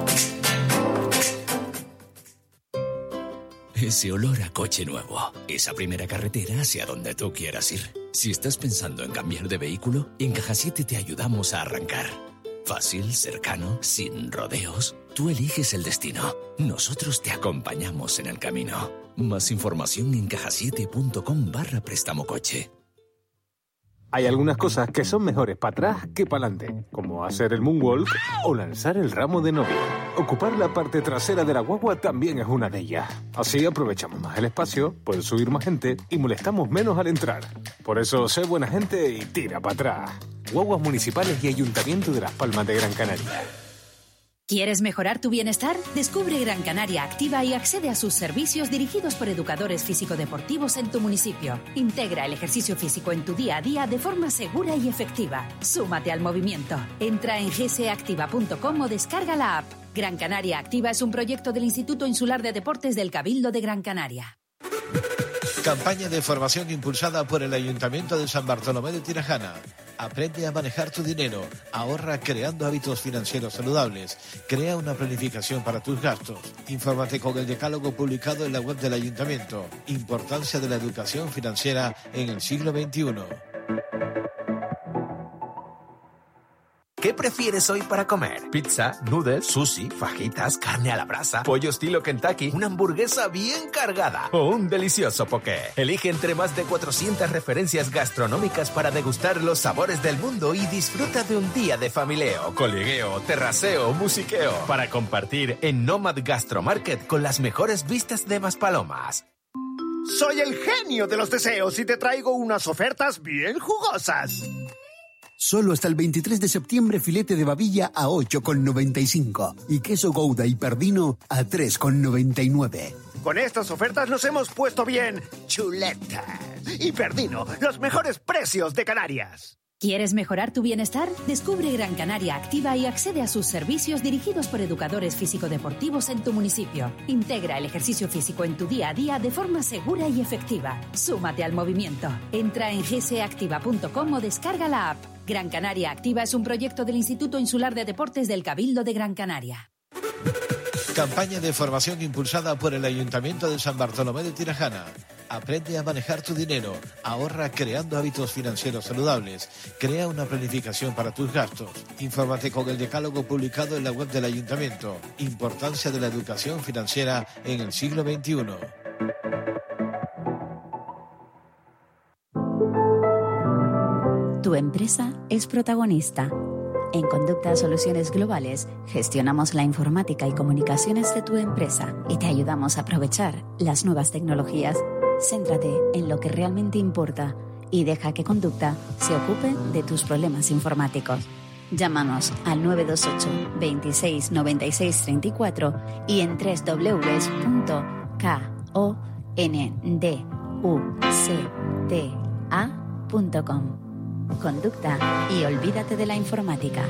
Speaker 14: Ese olor a coche nuevo, esa primera carretera hacia donde tú quieras ir. Si estás pensando en cambiar de vehículo, en Caja 7 te ayudamos a arrancar. Fácil, cercano, sin rodeos. Tú eliges el destino. Nosotros te acompañamos en el camino. Más información en cajasiete.com/préstamo coche.
Speaker 15: Hay algunas cosas que son mejores para atrás que para adelante, como hacer el moonwalk o lanzar el ramo de novia. Ocupar la parte trasera de la guagua también es una de ellas. Así aprovechamos más el espacio, puede subir más gente y molestamos menos al entrar. Por eso, sé buena gente y tira para atrás. Guaguas municipales y Ayuntamiento de Las Palmas de Gran Canaria.
Speaker 16: ¿Quieres mejorar tu bienestar? Descubre Gran Canaria Activa y accede a sus servicios dirigidos por educadores físico-deportivos en tu municipio. Integra el ejercicio físico en tu día a día de forma segura y efectiva. Súmate al movimiento. Entra en gseactiva.com o descarga la app. Gran Canaria Activa es un proyecto del Instituto Insular de Deportes del Cabildo de Gran Canaria.
Speaker 17: Campaña de formación impulsada por el Ayuntamiento de San Bartolomé de Tirajana. Aprende a manejar tu dinero, ahorra creando hábitos financieros saludables, crea una planificación para tus gastos. Infórmate con el decálogo publicado en la web del Ayuntamiento. Importancia de la educación financiera en el siglo XXI.
Speaker 18: ¿Qué prefieres hoy para comer? ¿Pizza, noodles, sushi, fajitas, carne a la brasa, pollo estilo Kentucky, una hamburguesa bien cargada o un delicioso poké? Elige entre más de 400 referencias gastronómicas para degustar los sabores del mundo y disfruta de un día de familieo, coligueo, terraceo, musiqueo para compartir en Nomad Gastromarket con las mejores vistas de Maspalomas.
Speaker 11: Soy el genio de los deseos y te traigo unas ofertas bien jugosas.
Speaker 12: Solo hasta el 23 de septiembre filete de babilla a 8,95 y queso Gouda y Perdino a 3,99.
Speaker 11: Con estas ofertas nos hemos puesto bien chuletas. Y Perdino, los mejores precios de Canarias.
Speaker 16: ¿Quieres mejorar tu bienestar? Descubre Gran Canaria Activa y accede a sus servicios dirigidos por educadores físico-deportivos en tu municipio. Integra el ejercicio físico en tu día a día de forma segura y efectiva. Súmate al movimiento. Entra en gseactiva.com o descarga la app. Gran Canaria Activa es un proyecto del Instituto Insular de Deportes del Cabildo de Gran Canaria.
Speaker 17: Campaña de formación impulsada por el Ayuntamiento de San Bartolomé de Tirajana. Aprende a manejar tu dinero, ahorra creando hábitos financieros saludables, crea una planificación para tus gastos. Infórmate con el decálogo publicado en la web del Ayuntamiento. Importancia de la educación financiera en el siglo XXI.
Speaker 13: Tu empresa es protagonista. En Conducta Soluciones Globales gestionamos la informática y comunicaciones de tu empresa y te ayudamos a aprovechar las nuevas tecnologías. Céntrate en lo que realmente importa y deja que Conducta se ocupe de tus problemas informáticos. Llámanos al 928 26 96 34 y en www.konducta.com. Conducta y olvídate de la informática.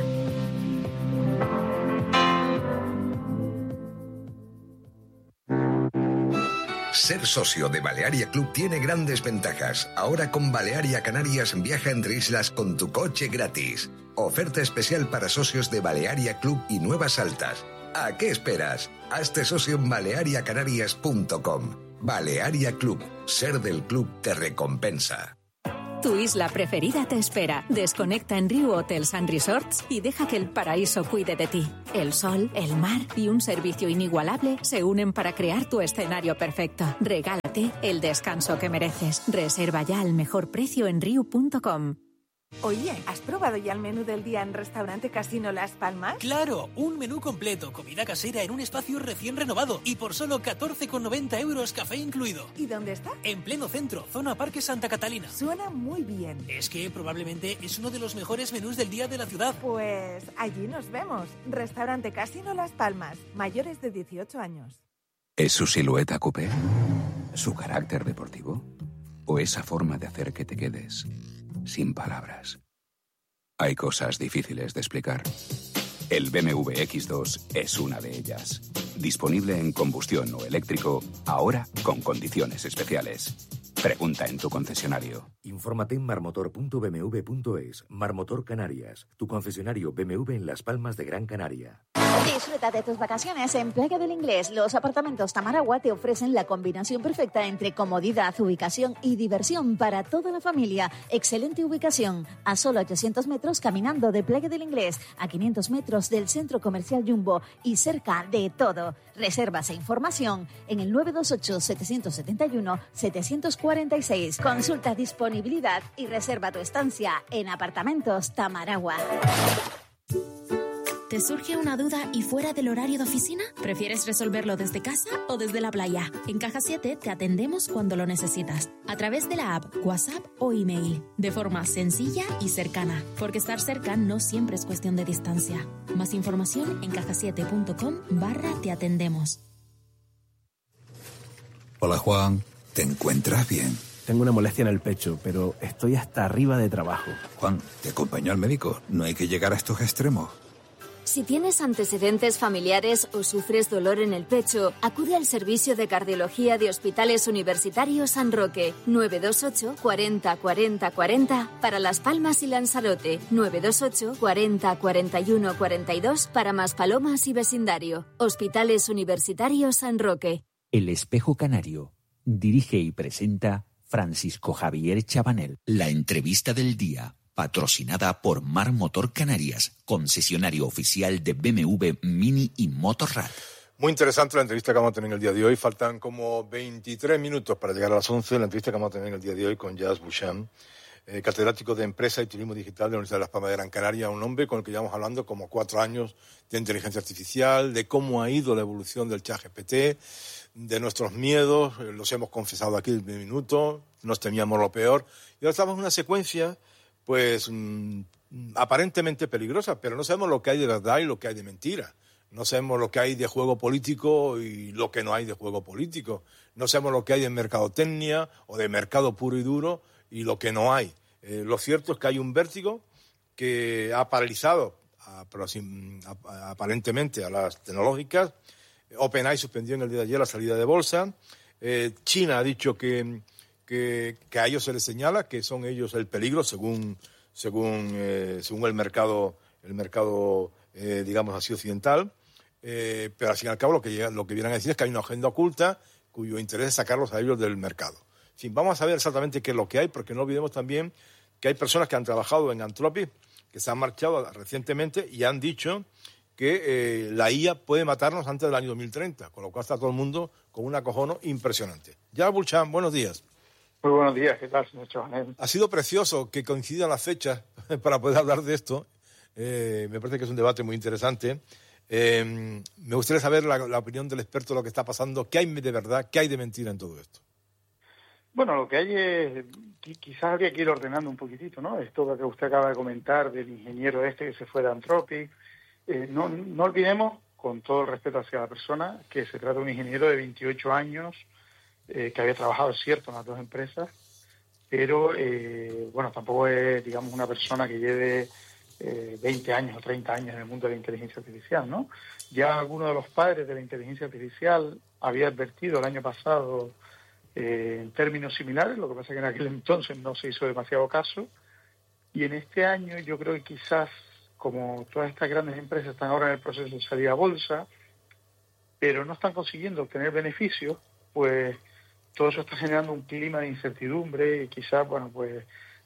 Speaker 19: Ser socio de Balearia Club tiene grandes ventajas. Ahora con Balearia Canarias viaja entre islas con tu coche gratis. Oferta especial para socios de Balearia Club y Nuevas Altas. ¿A qué esperas? Hazte socio en baleariacanarias.com. Balearia Club. Ser del club te recompensa.
Speaker 16: Tu isla preferida te espera. Desconecta en Riu Hotels and Resorts y deja que el paraíso cuide de ti. El sol, el mar y un servicio inigualable se unen para crear tu escenario perfecto. Regálate el descanso que mereces. Reserva ya al mejor precio en riu.com.
Speaker 20: Oye, ¿has probado ya el menú del día en Restaurante Casino Las Palmas?
Speaker 21: ¡Claro! Un menú completo, comida casera en un espacio recién renovado y por solo 14,90 €, café incluido.
Speaker 20: ¿Y dónde está?
Speaker 21: En pleno centro, zona Parque Santa Catalina.
Speaker 20: Suena muy bien.
Speaker 21: Es que probablemente es uno de los mejores menús del día de la ciudad.
Speaker 20: Pues allí nos vemos. Restaurante Casino Las Palmas, mayores de 18 años.
Speaker 22: ¿Es su silueta coupé? ¿Su carácter deportivo? ¿O esa forma de hacer que te quedes sin palabras? Hay cosas difíciles de explicar. El BMW X2 es una de ellas. Disponible en combustión o eléctrico, ahora con condiciones especiales. Pregunta en tu concesionario.
Speaker 23: Infórmate en marmotor.bmw.es. Marmotor Canarias, tu concesionario BMW en Las Palmas de Gran Canaria.
Speaker 13: Disfruta de tus vacaciones en Playa del Inglés. Los apartamentos Tamaragua te ofrecen la combinación perfecta entre comodidad, ubicación y diversión para toda la familia. Excelente ubicación, a solo 800 metros caminando de Playa del Inglés, a 500 metros del Centro Comercial Jumbo y cerca de todo. Reservas e información en el 928-771-746. Consulta disponibilidad y reserva tu estancia en Apartamentos Tamaragua.
Speaker 24: ¿Te surge una duda y fuera del horario de oficina? ¿Prefieres resolverlo desde casa o desde la playa? En Caja 7 te atendemos cuando lo necesitas, a través de la app, WhatsApp o email, de forma sencilla y cercana, porque estar cerca no siempre es cuestión de distancia. Más información en cajasiete.com/te atendemos.
Speaker 22: Hola Juan, ¿te encuentras bien?
Speaker 25: Tengo una molestia en el pecho, pero estoy hasta arriba de trabajo.
Speaker 22: Juan, ¿te acompaño al médico? No hay que llegar a estos extremos.
Speaker 26: Si tienes antecedentes familiares o sufres dolor en el pecho, acude al servicio de cardiología de Hospitales Universitarios San Roque, 928 40 40 40 para Las Palmas y Lanzarote, 928 40 41 42 para Maspalomas y vecindario. Hospitales Universitarios San Roque.
Speaker 10: El Espejo Canario. Dirige y presenta Francisco Javier Chabanel. La entrevista del día, patrocinada por Mar Motor Canarias, concesionario oficial de BMW, Mini y Motorrad.
Speaker 1: Muy interesante la entrevista que vamos a tener en el día de hoy. Faltan como 23 minutos para llegar a las 11. La entrevista que vamos a tener en el día de hoy con Jas Bouchan, catedrático de Empresa y Turismo Digital de la Universidad de Las Palmas de Gran Canaria, un hombre con el que llevamos hablando como 4 años de inteligencia artificial, de cómo ha ido la evolución del ChatGPT, de nuestros miedos, los hemos confesado aquí en 1 minuto, nos temíamos lo peor, y ahora estamos en una secuencia pues aparentemente peligrosa, pero no sabemos lo que hay de verdad y lo que hay de mentira. No sabemos lo que hay de juego político y lo que no hay de juego político. No sabemos lo que hay de mercadotecnia o de mercado puro y duro y lo que no hay. Lo cierto es que hay un vértigo que ha paralizado aparentemente a las tecnológicas. OpenAI suspendió en el día de ayer la salida de bolsa. China ha dicho que a ellos se les señala que son ellos el peligro según el mercado digamos así occidental, pero al fin y al cabo lo que vienen a decir es que hay una agenda oculta cuyo interés es sacarlos a ellos del mercado. En fin, vamos a saber exactamente qué es lo que hay, porque no olvidemos también que hay personas que han trabajado en Anthropic, que se han marchado recientemente y han dicho que la IA puede matarnos antes del año 2030, con lo cual está todo el mundo con un acojono impresionante. Jas Bouchan, buenos días.
Speaker 27: Muy buenos días, ¿qué tal, señor Chabanel?
Speaker 1: Ha sido precioso que coincidan las fechas para poder hablar de esto. Me parece que es un debate muy interesante. Me gustaría saber la opinión del experto de lo que está pasando. ¿Qué hay de verdad, qué hay de mentira en todo esto?
Speaker 27: Bueno, lo que hay es, quizás habría que ir ordenando un poquitito, ¿no? Esto que usted acaba de comentar del ingeniero que se fue de Anthropic. No olvidemos, con todo el respeto hacia la persona, que se trata de un ingeniero de 28 años que había trabajado, es cierto, en las 2 empresas, pero, tampoco es, digamos, una persona que lleve 20 años o 30 años en el mundo de la inteligencia artificial, ¿no? Ya alguno de los padres de la inteligencia artificial había advertido el año pasado en términos similares, lo que pasa es que en aquel entonces no se hizo demasiado caso, y en este año yo creo que quizás, como todas estas grandes empresas están ahora en el proceso de salir a bolsa, pero no están consiguiendo obtener beneficios, pues todo eso está generando un clima de incertidumbre y quizás,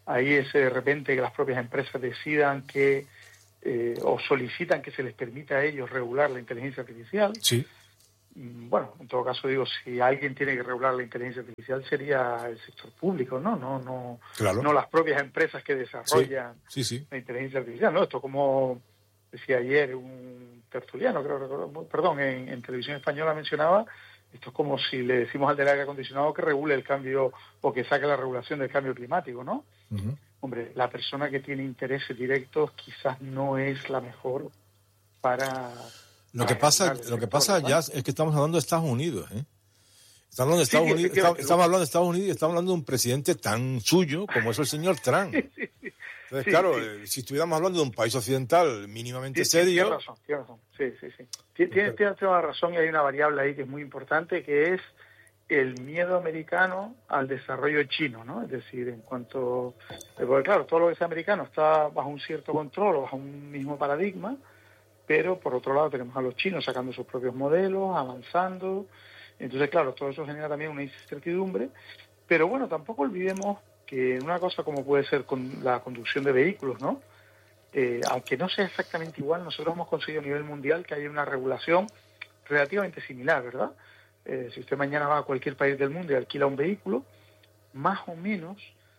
Speaker 27: ahí es de repente que las propias empresas decidan que o solicitan que se les permita a ellos regular la inteligencia artificial.
Speaker 1: Sí.
Speaker 27: Bueno, en todo caso digo, si alguien tiene que regular la inteligencia artificial sería el sector público, ¿no?
Speaker 1: Claro.
Speaker 27: No las propias empresas que desarrollan
Speaker 1: sí.
Speaker 27: la inteligencia artificial, ¿no? Esto, como decía ayer un tertuliano, en televisión española mencionaba, esto es como si le decimos al del aire acondicionado que regule el cambio o que saque la regulación del cambio climático, ¿no?
Speaker 1: Uh-huh.
Speaker 27: Hombre, la persona que tiene intereses directos quizás no es la mejor para...
Speaker 1: Lo que pasa ya es que estamos hablando de Estados Unidos, ¿eh? Estamos hablando de Estados Unidos, estamos hablando de Estados Unidos y estamos hablando de un presidente tan suyo como es el señor Trump. Entonces, claro, si estuviéramos hablando de un país occidental mínimamente serio...
Speaker 27: Tiene razón. Sí. Tienes toda la razón, y hay una variable ahí que es muy importante, que es el miedo americano al desarrollo chino, ¿no? Es decir, en cuanto... Porque claro, todo lo que es americano está bajo un cierto control o bajo un mismo paradigma, pero por otro lado tenemos a los chinos sacando sus propios modelos, avanzando. Entonces, claro, todo eso genera también una incertidumbre, pero bueno, tampoco olvidemos que una cosa como puede ser con la conducción de vehículos, ¿no? Aunque no sea exactamente igual, nosotros hemos conseguido a nivel mundial que haya una regulación relativamente similar, ¿verdad? Si usted mañana va a cualquier país del mundo y alquila un vehículo, más o menos,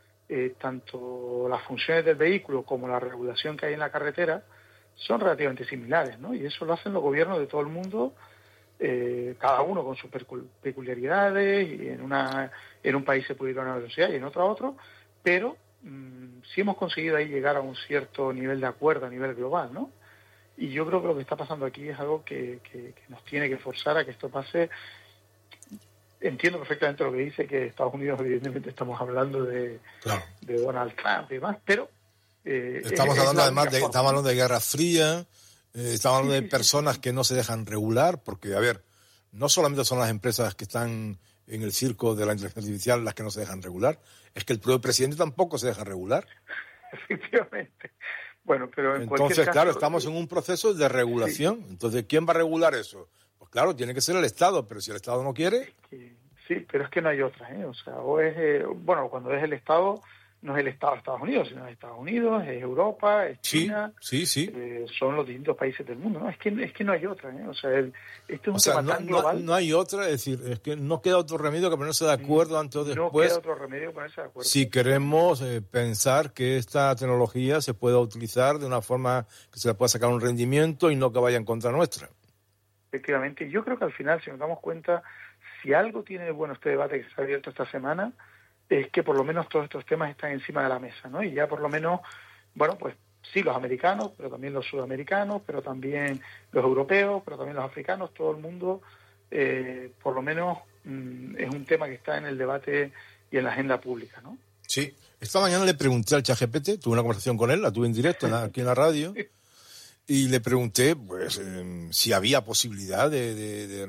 Speaker 27: tanto las funciones del vehículo como la regulación que hay en la carretera son relativamente similares, ¿no? Y eso lo hacen los gobiernos de todo el mundo, cada uno con sus peculiaridades, y en un país se puede ir a una velocidad y en otro a otro, pero sí hemos conseguido ahí llegar a un cierto nivel de acuerdo a nivel global, ¿no? Y yo creo que lo que está pasando aquí es algo que nos tiene que forzar a que esto pase. Entiendo perfectamente lo que dice, que Estados Unidos, evidentemente estamos hablando de Donald Trump y demás, pero...
Speaker 1: estamos hablando de Guerra Fría, estamos hablando de personas que no se dejan regular, porque, a ver, no solamente son las empresas que están en el circo de la inteligencia artificial las que no se dejan regular, es que el propio presidente tampoco se deja regular.
Speaker 27: Efectivamente. Bueno, pero
Speaker 1: entonces, claro, estamos en un proceso de regulación. Sí. Entonces, ¿quién va a regular eso? Pues claro, tiene que ser el Estado, pero si el Estado no quiere...
Speaker 27: Sí, pero es que no hay otra, ¿eh? O sea, o es... cuando es el Estado, no es el Estado de Estados Unidos, sino es Estados Unidos, es Europa, es China...
Speaker 1: Sí.
Speaker 27: Son los distintos países del mundo, ¿no? Es que no hay otra, ¿eh? O sea, este es un tema tan global...
Speaker 1: No hay otra, es decir, es que no queda otro remedio que ponerse de acuerdo antes o después.
Speaker 27: No queda otro remedio que ponerse de acuerdo.
Speaker 1: Si queremos pensar que esta tecnología se pueda utilizar de una forma que se le pueda sacar un rendimiento y no que vaya en contra nuestra.
Speaker 27: Efectivamente, yo creo que al final, si nos damos cuenta, si algo tiene de bueno este debate que se ha abierto esta semana, es que por lo menos todos estos temas están encima de la mesa, ¿no? Y ya por lo menos, pues sí, los americanos, pero también los sudamericanos, pero también los europeos, pero también los africanos, todo el mundo, por lo menos es un tema que está en el debate y en la agenda pública, ¿no?
Speaker 1: Sí. Esta mañana le pregunté al ChatGPT, tuve una conversación con él, la tuve en directo aquí en la radio, y le pregunté, pues, si había posibilidad de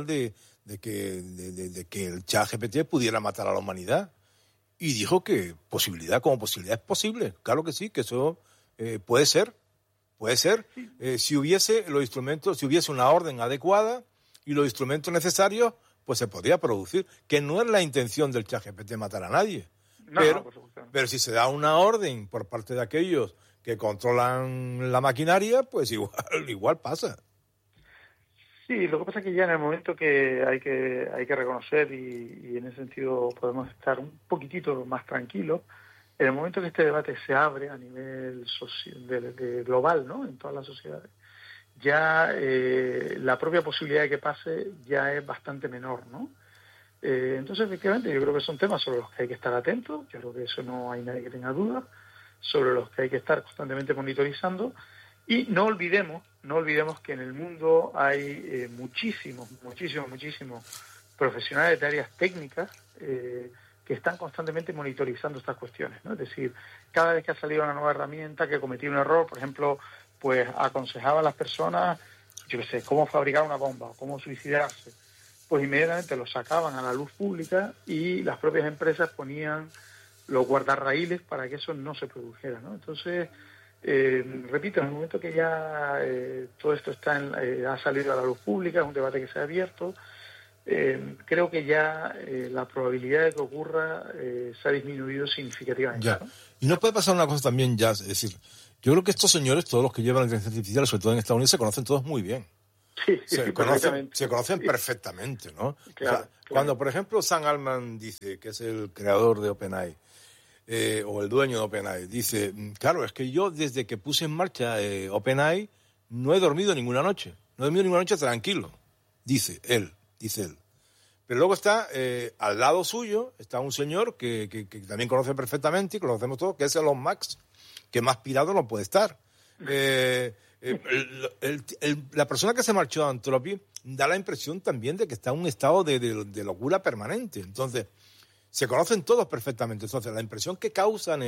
Speaker 1: que el ChatGPT pudiera matar a la humanidad. Y dijo que posibilidad es posible. Claro que sí, que eso puede ser. Si hubiese los instrumentos, si hubiese una orden adecuada y los instrumentos necesarios, pues se podría producir. Que no es la intención del ChatGPT matar a nadie. Pero si se da una orden por parte de aquellos que controlan la maquinaria, pues igual pasa.
Speaker 27: Sí, lo que pasa es que ya en el momento que hay que reconocer, y en ese sentido podemos estar un poquitito más tranquilos, en el momento que este debate se abre a nivel global, ¿no?, en todas las sociedades, ya la propia posibilidad de que pase ya es bastante menor, ¿no? Entonces, efectivamente, yo creo que son temas sobre los que hay que estar atentos, yo creo que eso no hay nadie que tenga dudas, sobre los que hay que estar constantemente monitorizando. Y no olvidemos que en el mundo hay muchísimos profesionales de áreas técnicas que están constantemente monitorizando estas cuestiones, ¿no? Es decir, cada vez que ha salido una nueva herramienta que cometía un error, por ejemplo, pues aconsejaba a las personas, cómo fabricar una bomba o cómo suicidarse, pues inmediatamente lo sacaban a la luz pública y las propias empresas ponían los guardarraíles para que eso no se produjera, ¿no? Entonces... repito, en el momento que ya todo esto ha salido a la luz pública, es un debate que se ha abierto, creo que ya la probabilidad de que ocurra se ha disminuido significativamente.
Speaker 1: Ya.
Speaker 27: ¿no?
Speaker 1: Y nos puede pasar una cosa también, ya, es decir, yo creo que estos señores, todos los que llevan la inteligencia artificial, sobre todo en Estados Unidos, se conocen todos muy bien. Se conocen perfectamente, ¿no?
Speaker 27: Claro,
Speaker 1: o sea, cuando, por ejemplo, Sam Altman dice, que es el creador de OpenAI, o el dueño de OpenAI, dice, claro, es que yo desde que puse en marcha OpenAI no he dormido ninguna noche. No he dormido ninguna noche tranquilo, dice él. Pero luego está, al lado suyo, está un señor que también conoce perfectamente, y conocemos todos, que es Elon Musk, que más pirado no puede estar. La persona que se marchó a Anthropic da la impresión también de que está en un estado de locura permanente. Entonces, se conocen todos perfectamente. Entonces, la impresión que causan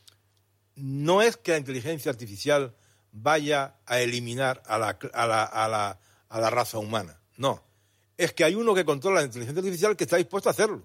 Speaker 1: no es que la inteligencia artificial vaya a eliminar a la raza humana. No. Es que hay uno que controla la inteligencia artificial que está dispuesto a hacerlo.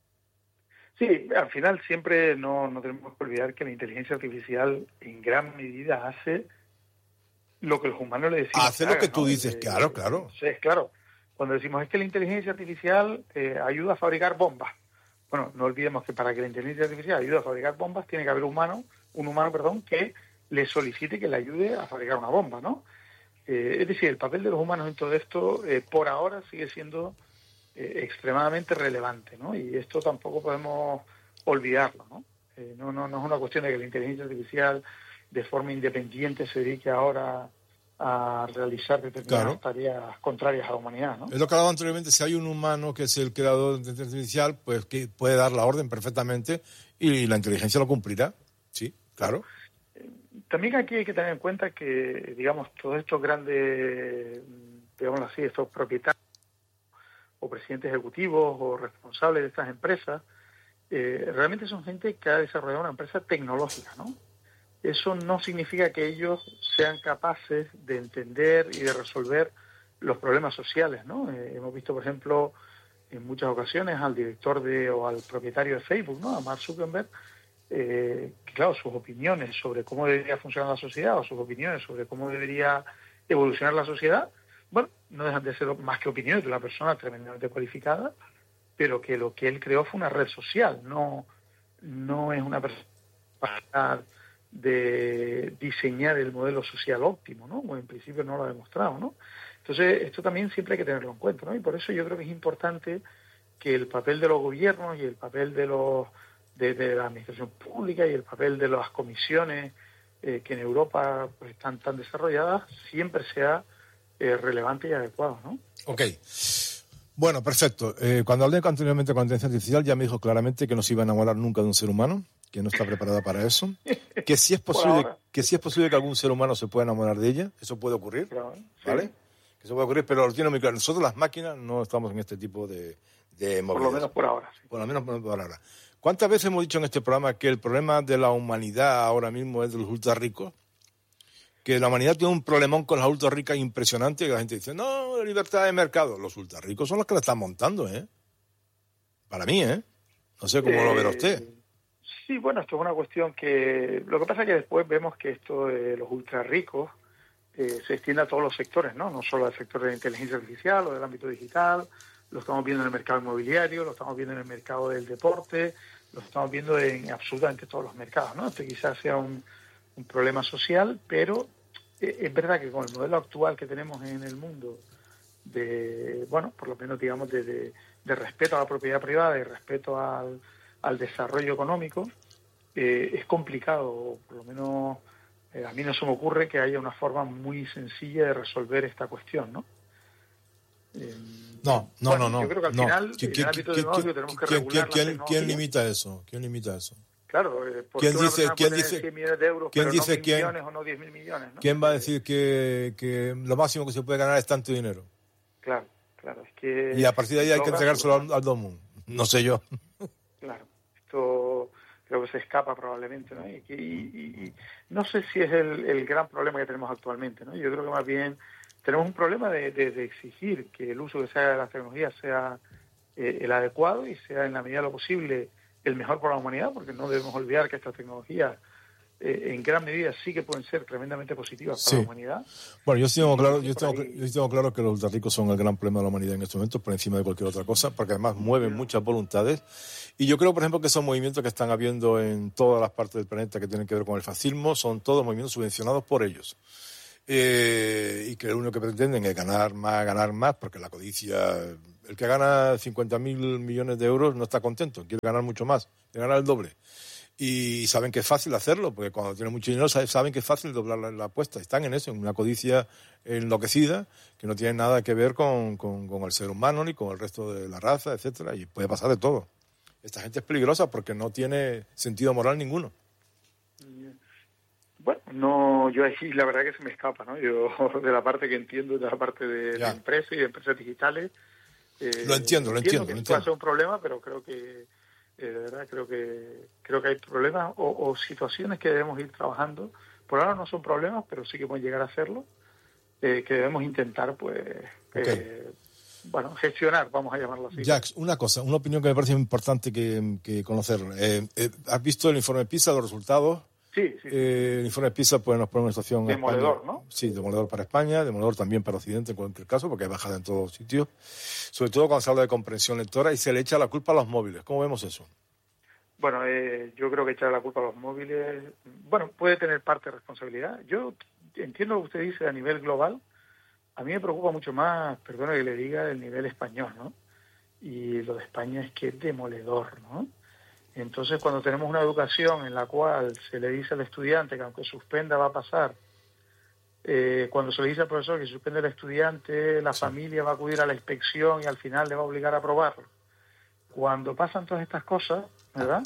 Speaker 27: Sí, al final siempre no tenemos que olvidar que la inteligencia artificial en gran medida hace lo que los humanos le decimos.
Speaker 1: Hace lo que tú dices, claro.
Speaker 27: Entonces, claro, cuando decimos es que la inteligencia artificial ayuda a fabricar bombas. Bueno, no olvidemos que para que la inteligencia artificial ayude a fabricar bombas tiene que haber un humano, que le solicite que le ayude a fabricar una bomba, ¿no? Es decir, el papel de los humanos en todo esto, por ahora, sigue siendo extremadamente relevante, ¿no? Y esto tampoco podemos olvidarlo, ¿no? No es una cuestión de que la inteligencia artificial de forma independiente se dedique ahora a realizar determinadas tareas contrarias a la humanidad, ¿no?
Speaker 1: Es lo que hablaba anteriormente, si hay un humano que es el creador de inteligencia artificial, pues que puede dar la orden perfectamente y la inteligencia lo cumplirá, sí, claro.
Speaker 27: También aquí hay que tener en cuenta que, digamos, todos estos grandes, digámoslo así, estos propietarios o presidentes ejecutivos o responsables de estas empresas, realmente son gente que ha desarrollado una empresa tecnológica, ¿no? Eso no significa que ellos sean capaces de entender y de resolver los problemas sociales, ¿no? Hemos visto, por ejemplo, en muchas ocasiones al director o al propietario de Facebook, ¿no? A Mark Zuckerberg, que claro, sus opiniones sobre cómo debería funcionar la sociedad o sus opiniones sobre cómo debería evolucionar la sociedad, bueno, no dejan de ser más que opiniones de una persona tremendamente cualificada, pero que lo que él creó fue una red social, no es una persona de diseñar el modelo social óptimo, ¿no? Bueno, en principio no lo ha demostrado, ¿no? Entonces, esto también siempre hay que tenerlo en cuenta, ¿no? Y por eso yo creo que es importante que el papel de los gobiernos y el papel de la administración pública y el papel de las comisiones que en Europa pues, están tan desarrolladas siempre sea relevante y adecuado, ¿no?
Speaker 1: Ok. Bueno, perfecto. Cuando hablé anteriormente con la inteligencia artificial ya me dijo claramente que no se iba a enamorar nunca de un ser humano, que no está preparada para eso, que si es posible que algún ser humano se pueda enamorar de ella, eso puede ocurrir, ¿vale?
Speaker 27: Sí.
Speaker 1: Que eso puede ocurrir, pero lo tiene muy claro. Nosotros las máquinas no estamos en este tipo de movidas.
Speaker 27: Por lo menos por ahora. Sí.
Speaker 1: Por lo menos por ahora. ¿Cuántas veces hemos dicho en este programa que el problema de la humanidad ahora mismo es de los ultra ricos? Que la humanidad tiene un problemón con las ultra ricas impresionante, que la gente dice, no, libertad de mercado. Los ultra ricos son los que la están montando, ¿eh? Para mí, ¿eh? No sé cómo lo verá usted.
Speaker 27: Sí, bueno, esto es una cuestión que... Lo que pasa es que después vemos que esto de los ultra ricos se extiende a todos los sectores, ¿no? No solo al sector de la inteligencia artificial o del ámbito digital, lo estamos viendo en el mercado inmobiliario, lo estamos viendo en el mercado del deporte, lo estamos viendo en absolutamente todos los mercados, ¿no? Este quizás sea un problema social, pero es verdad que con el modelo actual que tenemos en el mundo por lo menos digamos de respeto a la propiedad privada y respeto al desarrollo económico, es complicado, por lo menos a mí no se me ocurre que haya una forma muy sencilla de resolver esta cuestión, ¿no?
Speaker 1: No.
Speaker 27: Yo creo que al final, en el ámbito de negocio tenemos que regular la tecnología.
Speaker 1: ¿Quién limita eso?
Speaker 27: Claro,
Speaker 1: ¿Quién dice
Speaker 27: 100 millones de euros,
Speaker 1: ¿quién
Speaker 27: pero
Speaker 1: dice
Speaker 27: no 1.000
Speaker 1: quién?
Speaker 27: millones o no 10.000 millones, ¿no?
Speaker 1: ¿Quién va a decir que lo máximo que se puede ganar es tanto dinero?
Speaker 27: Claro, es que...
Speaker 1: Y a partir de ahí hay que entregárselo al domo. No sé yo.
Speaker 27: Claro, esto creo que se escapa probablemente, ¿no? Y no sé si es el gran problema que tenemos actualmente, ¿no? Yo creo que más bien tenemos un problema de exigir que el uso que se haga de las tecnologías sea el adecuado y sea en la medida de lo posible el mejor para la humanidad, porque no debemos olvidar que estas tecnologías en gran medida sí que pueden ser tremendamente positivas para la humanidad.
Speaker 1: Bueno, yo tengo claro que los ultrarricos son el gran problema de la humanidad en estos momentos, por encima de cualquier otra cosa, porque además mueven muchas voluntades. Y yo creo, por ejemplo, que esos movimientos que están habiendo en todas las partes del planeta que tienen que ver con el fascismo son todos movimientos subvencionados por ellos. Y que lo único que pretenden es ganar más, porque la codicia... El que gana 50.000 millones de euros no está contento, quiere ganar mucho más, quiere ganar el doble. Y saben que es fácil hacerlo, porque cuando tienen mucho dinero saben que es fácil doblar la apuesta. Están en eso, en una codicia enloquecida que no tiene nada que ver con el ser humano ni con el resto de la raza, etcétera, y puede pasar de todo. Esta gente es peligrosa porque no tiene sentido moral ninguno.
Speaker 27: Bueno, no, yo ahí la verdad que se me escapa, ¿no? Yo de la parte que entiendo, de la parte de empresas y de empresas digitales.
Speaker 1: Lo entiendo.
Speaker 27: Puede ser un problema, pero creo que de verdad creo que hay problemas o situaciones que debemos ir trabajando. Por ahora no son problemas, pero sí que pueden llegar a serlo, que debemos intentar gestionar, vamos a llamarlo así.
Speaker 1: Jacques, una opinión que me parece importante que conocer. ¿Has visto el informe PISA, los resultados?
Speaker 27: Sí.
Speaker 1: El informe PISA pues, nos pone una situación...
Speaker 27: Demoledor, ¿no?
Speaker 1: Sí, demoledor para España, demoledor también para Occidente en cualquier caso, porque hay bajada en todos los sitios. Sobre todo cuando se habla de comprensión lectora y se le echa la culpa a los móviles. ¿Cómo vemos eso?
Speaker 27: Bueno, yo creo que echar la culpa a los móviles, puede tener parte de responsabilidad. Yo entiendo lo que usted dice a nivel global. A mí me preocupa mucho más, perdone que le diga, el nivel español, ¿no? Y lo de España es que es demoledor, ¿no? Entonces, cuando tenemos una educación en la cual se le dice al estudiante que aunque suspenda va a pasar, cuando se le dice al profesor que si suspende el estudiante, la familia va a acudir a la inspección y al final le va a obligar a aprobarlo. Cuando pasan todas estas cosas, ¿verdad?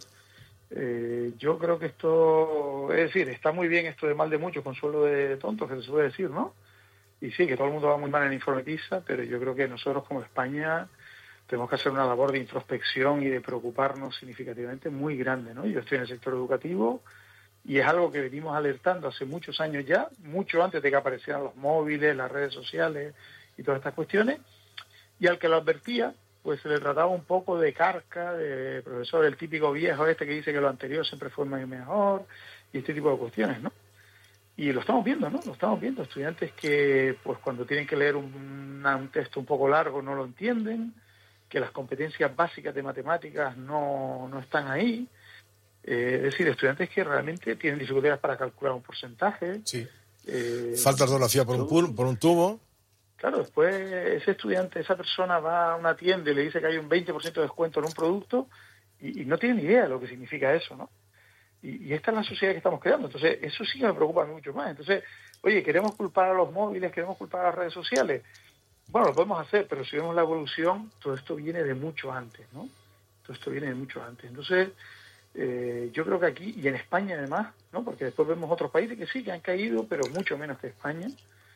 Speaker 27: Yo creo que esto, es decir, está muy bien esto de mal de muchos, consuelo de tontos, que se suele decir, ¿no? Y sí, que todo el mundo va muy mal en el informe PISA, pero yo creo que nosotros como España tenemos que hacer una labor de introspección y de preocuparnos significativamente muy grande, ¿no? Yo estoy en el sector educativo y es algo que venimos alertando hace muchos años ya, mucho antes de que aparecieran los móviles, las redes sociales y todas estas cuestiones, y al que lo advertía, pues se le trataba un poco de carca, de profesor, el típico viejo que dice que lo anterior siempre fue mejor, y este tipo de cuestiones, ¿no? Y lo estamos viendo, ¿no? Lo estamos viendo. Estudiantes que, pues cuando tienen que leer un texto un poco largo no lo entienden, que las competencias básicas de matemáticas no están ahí. Es decir, estudiantes que realmente tienen dificultades para calcular un porcentaje.
Speaker 1: Sí. Falta ortografía por un tubo.
Speaker 27: Claro, después ese estudiante, esa persona va a una tienda y le dice que hay un 20% de descuento en un producto y no tiene ni idea de lo que significa eso, ¿no? Y esta es la sociedad que estamos creando. Entonces, eso sí que me preocupa mucho más. Entonces, oye, ¿queremos culpar a los móviles? ¿Queremos culpar a las redes sociales? Bueno, lo podemos hacer, pero si vemos la evolución, todo esto viene de mucho antes, ¿no? Todo esto viene de mucho antes. Entonces, yo creo que aquí, y en España además, ¿no? Porque después vemos otros países que sí, que han caído, pero mucho menos que España.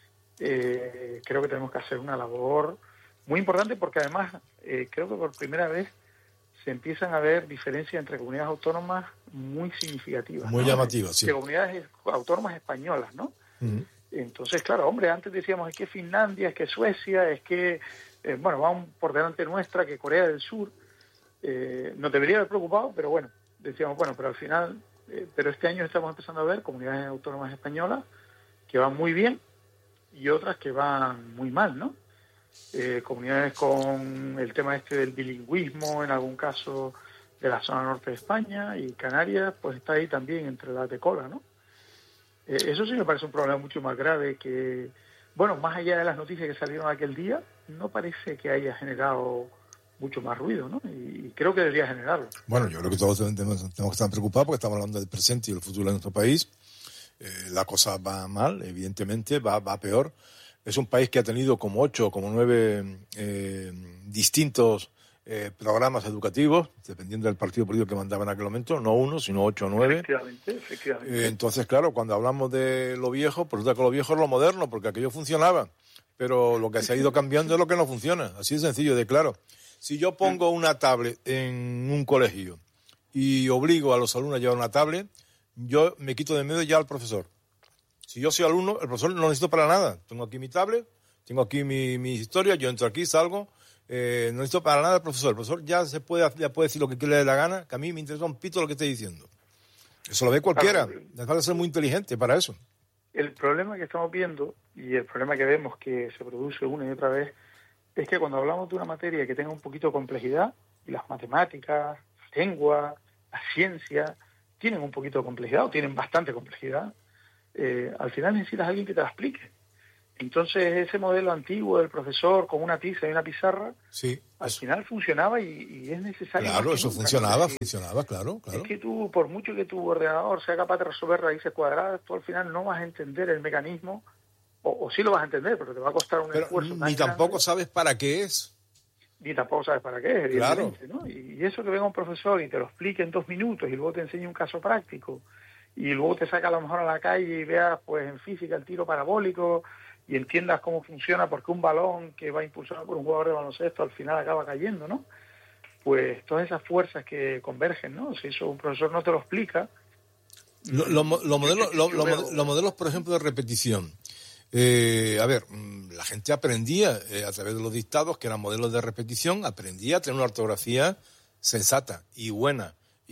Speaker 27: Creo que tenemos que hacer una labor muy importante porque además creo que por primera vez se empiezan a ver diferencias entre comunidades autónomas muy significativas.
Speaker 1: Muy llamativas, sí.
Speaker 27: De comunidades autónomas españolas, ¿no? Uh-huh. Entonces, claro, hombre, antes decíamos es que Finlandia, es que Suecia, es que, van por delante nuestra, que Corea del Sur. Nos debería haber preocupado, pero bueno, decíamos, pero al final, pero este año estamos empezando a ver comunidades autónomas españolas que van muy bien y otras que van muy mal, ¿no? Comunidades con el tema del bilingüismo, en algún caso de la zona norte de España, y Canarias, pues está ahí también entre las de cola, ¿no? Eso sí me parece un problema mucho más grave que, más allá de las noticias que salieron aquel día, no parece que haya generado mucho más ruido, ¿no? Y creo que debería generarlo.
Speaker 1: Bueno, yo creo que todos tenemos que estar preocupados porque estamos hablando del presente y del futuro de nuestro país. La cosa va mal, evidentemente, va peor. Es un país que ha tenido como 8 o como 9 distintos programas educativos, dependiendo del partido político que mandaba en aquel momento, no 1, sino 8 o 9.
Speaker 27: Efectivamente.
Speaker 1: Entonces, claro, cuando hablamos de lo viejo, pues resulta que lo viejo es lo moderno, porque aquello funcionaba. Pero lo que se ha ido cambiando es lo que no funciona. Así de sencillo, de claro. Si yo pongo una tablet en un colegio y obligo a los alumnos a llevar una tablet, yo me quito de medio ya al profesor. Si yo soy alumno, el profesor no lo necesito para nada. Tengo aquí mi tablet, tengo aquí mi historia, yo entro aquí, salgo, no necesito para nada al profesor. El profesor ya puede decir lo que quiere de la gana, que a mí me interesa un pito lo que esté diciendo. Eso lo ve cualquiera.
Speaker 27: Claro,
Speaker 1: Les falta ser muy inteligente para eso.
Speaker 27: el problema que estamos viendo y el problema que vemos que se produce una y otra vez es que cuando hablamos de una materia que tenga un poquito de complejidad, y las matemáticas, la lengua, la ciencia, tienen un poquito de complejidad o tienen bastante complejidad, al final necesitas a alguien que te la explique. Entonces ese modelo antiguo del profesor con una tiza y una pizarra,
Speaker 1: sí,
Speaker 27: al final funcionaba y es necesario.
Speaker 1: Claro, eso funcionaba, claro.
Speaker 27: Es que tú, por mucho que tu ordenador sea capaz de resolver raíces cuadradas, tú al final no vas a entender el mecanismo, o sí lo vas a entender, pero te va a costar un esfuerzo.
Speaker 1: Ni tampoco sabes para qué es.
Speaker 27: Ni tampoco sabes para qué es, evidentemente,
Speaker 1: Claro.
Speaker 27: ¿no? Y eso que venga un profesor y te lo explique en 2 minutos y luego te enseñe un caso práctico y luego te saca a lo mejor a la calle y veas pues en física el tiro parabólico y entiendas cómo funciona porque un balón que va impulsado por un jugador de baloncesto al final acaba cayendo, ¿no? Pues todas esas fuerzas que convergen, ¿no? Si eso un profesor no te lo explica...
Speaker 1: Los modelos, por ejemplo, de repetición. La gente aprendía a través de los dictados, que eran modelos de repetición, aprendía a tener una ortografía sensata y buena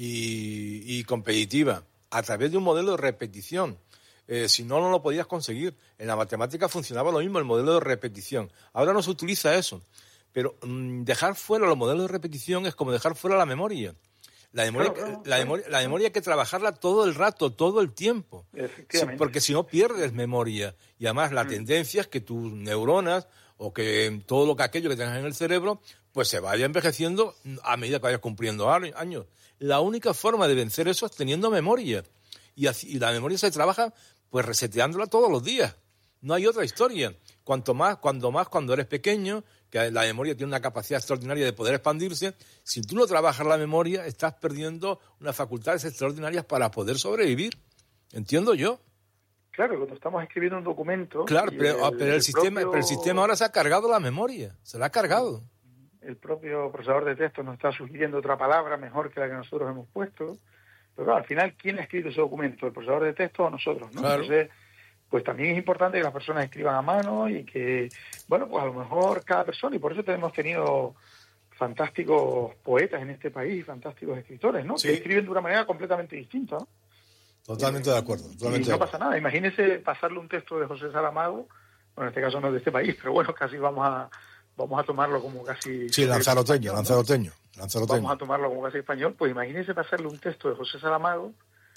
Speaker 1: y competitiva a través de un modelo de repetición. Si no, no lo podías conseguir. En la matemática funcionaba lo mismo, el modelo de repetición. Ahora no se utiliza eso. Pero dejar fuera los modelos de repetición es como dejar fuera la memoria. La memoria hay que trabajarla todo el rato, todo el tiempo.
Speaker 27: Efectivamente.
Speaker 1: Porque si no pierdes memoria. Y además la tendencia es que tus neuronas o que todo aquello que tengas en el cerebro pues se vaya envejeciendo a medida que vayas cumpliendo años. La única forma de vencer eso es teniy memoria. Y la memoria se trabaja pues reseteándola todos los días. No hay otra historia. Cuando eres pequeño, que la memoria tiene una capacidad extraordinaria de poder expandirse, si tú no trabajas la memoria, estás perdiendo unas facultades extraordinarias para poder sobrevivir. ¿Entiendo yo?
Speaker 27: Claro, cuando estamos escribiendo un documento...
Speaker 1: Claro, pero el sistema ahora se ha cargado la memoria, se la ha cargado.
Speaker 27: El propio procesador de texto nos está sugiriendo otra palabra mejor que la que nosotros hemos puesto. Pero claro, al final, ¿quién ha escrito ese documento? ¿El procesador de texto o nosotros? ¿No?
Speaker 1: Claro.
Speaker 27: Entonces, pues también es importante que las personas escriban a mano y que, bueno, pues a lo mejor cada persona, y por eso hemos tenido fantásticos poetas en este país, fantásticos escritores, ¿no?
Speaker 1: Sí.
Speaker 27: Que escriben de una manera completamente distinta, ¿no?
Speaker 1: Totalmente de acuerdo.
Speaker 27: Y no pasa nada. Imagínese pasarle un texto de José Saramago, bueno, en este caso no es de este país, pero bueno, casi vamos a tomarlo como casi...
Speaker 1: Sí, lanzaroteño.
Speaker 27: Vamos a tomarlo como casi español. Pues imagínese pasarle un texto de José Saramago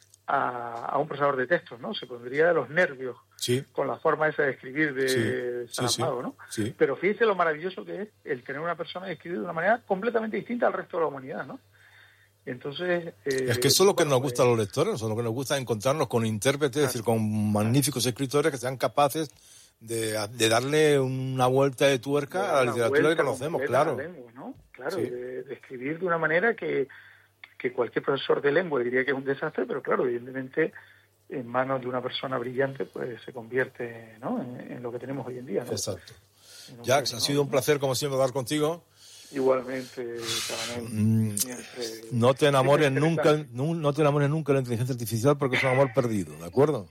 Speaker 27: a un procesador de textos, ¿no? Se pondría de los nervios con la forma esa de escribir de Saramago, ¿no?
Speaker 1: Sí.
Speaker 27: Pero fíjese lo maravilloso que es el tener una persona que escribe de una manera completamente distinta al resto de la humanidad, ¿no? Y entonces...
Speaker 1: es que eso es lo que nos gusta a los lectores, eso es lo que nos gusta encontrarnos con intérpretes, es decir, con magníficos escritores que sean capaces de darle una vuelta de tuerca a la literatura que conocemos, claro.
Speaker 27: Lengua, ¿no? Claro,
Speaker 1: Sí.
Speaker 27: de escribir de una manera que cualquier profesor de lengua diría que es un desastre, pero claro, evidentemente en manos de una persona brillante pues se convierte, ¿no? en lo que tenemos hoy en día, ¿no?
Speaker 1: Exacto. Jax, ha sido un placer como siempre hablar contigo.
Speaker 27: Igualmente, Cabanel.
Speaker 1: No te enamores nunca de la inteligencia artificial porque es un amor perdido, ¿de acuerdo?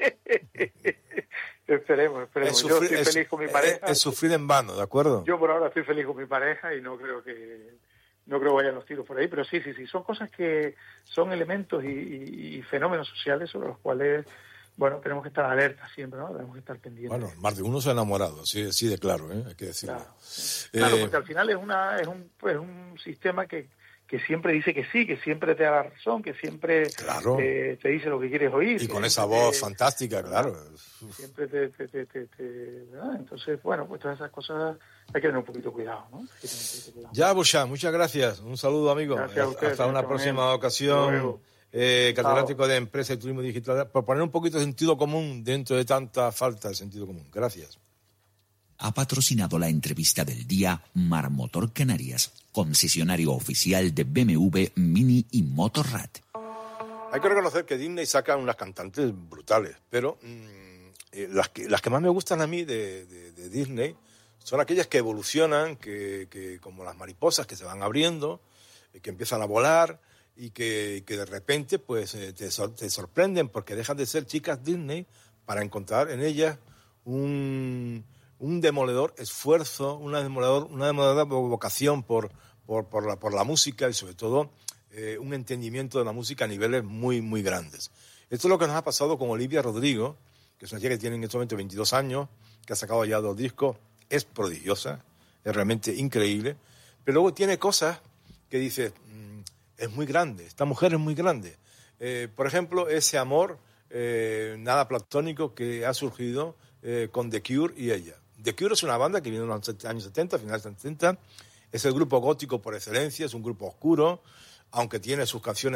Speaker 27: Esperemos. Yo estoy feliz con mi pareja.
Speaker 1: Es sufrir en vano, ¿de acuerdo?
Speaker 27: Yo por ahora estoy feliz con mi pareja y no creo que vayan los tiros por ahí, pero sí, son cosas que son elementos y fenómenos sociales sobre los cuales, bueno, tenemos que estar alertas siempre, ¿no? Tenemos que estar pendientes.
Speaker 1: Bueno, más de uno se ha enamorado, sí de claro, hay que decirlo.
Speaker 27: Claro, porque al final es un sistema que siempre dice que sí, que siempre te da la razón, que siempre te dice lo que quieres oír.
Speaker 1: Y con esa voz fantástica, claro.
Speaker 27: Siempre ¿verdad? Entonces, bueno, pues todas esas cosas hay que tener un poquito cuidado, ¿no?
Speaker 1: Ya, Bouchard, muchas gracias. Un saludo, amigo.
Speaker 27: Gracias a usted,
Speaker 1: hasta una próxima ocasión. Catedrático de Empresa y Turismo Digital, por poner un poquito de sentido común dentro de tanta falta de sentido común. Gracias.
Speaker 10: Ha patrocinado la entrevista del día Marmotor Canarias, concesionario oficial de BMW, Mini y Motorrad.
Speaker 1: Hay que reconocer que Disney saca unas cantantes brutales, pero las que más me gustan a mí de Disney son aquellas que evolucionan, que como las mariposas que se van abriendo, que empiezan a volar y que de repente pues te sorprenden porque dejan de ser chicas Disney para encontrar en ellas un demoledor esfuerzo, una demoledora vocación por la música y sobre todo un entendimiento de la música a niveles muy, muy grandes. Esto es lo que nos ha pasado con Olivia Rodrigo, que es una chica que tiene en este momento 22 años, que ha sacado ya 2 discos, es prodigiosa, es realmente increíble, pero luego tiene cosas que dice, es muy grande, esta mujer es muy grande. Por ejemplo, ese amor nada platónico que ha surgido con The Cure y ella. The Cure es una banda que viene en los años 70, finales de los 70, es el grupo gótico por excelencia, es un grupo oscuro, aunque tiene sus canciones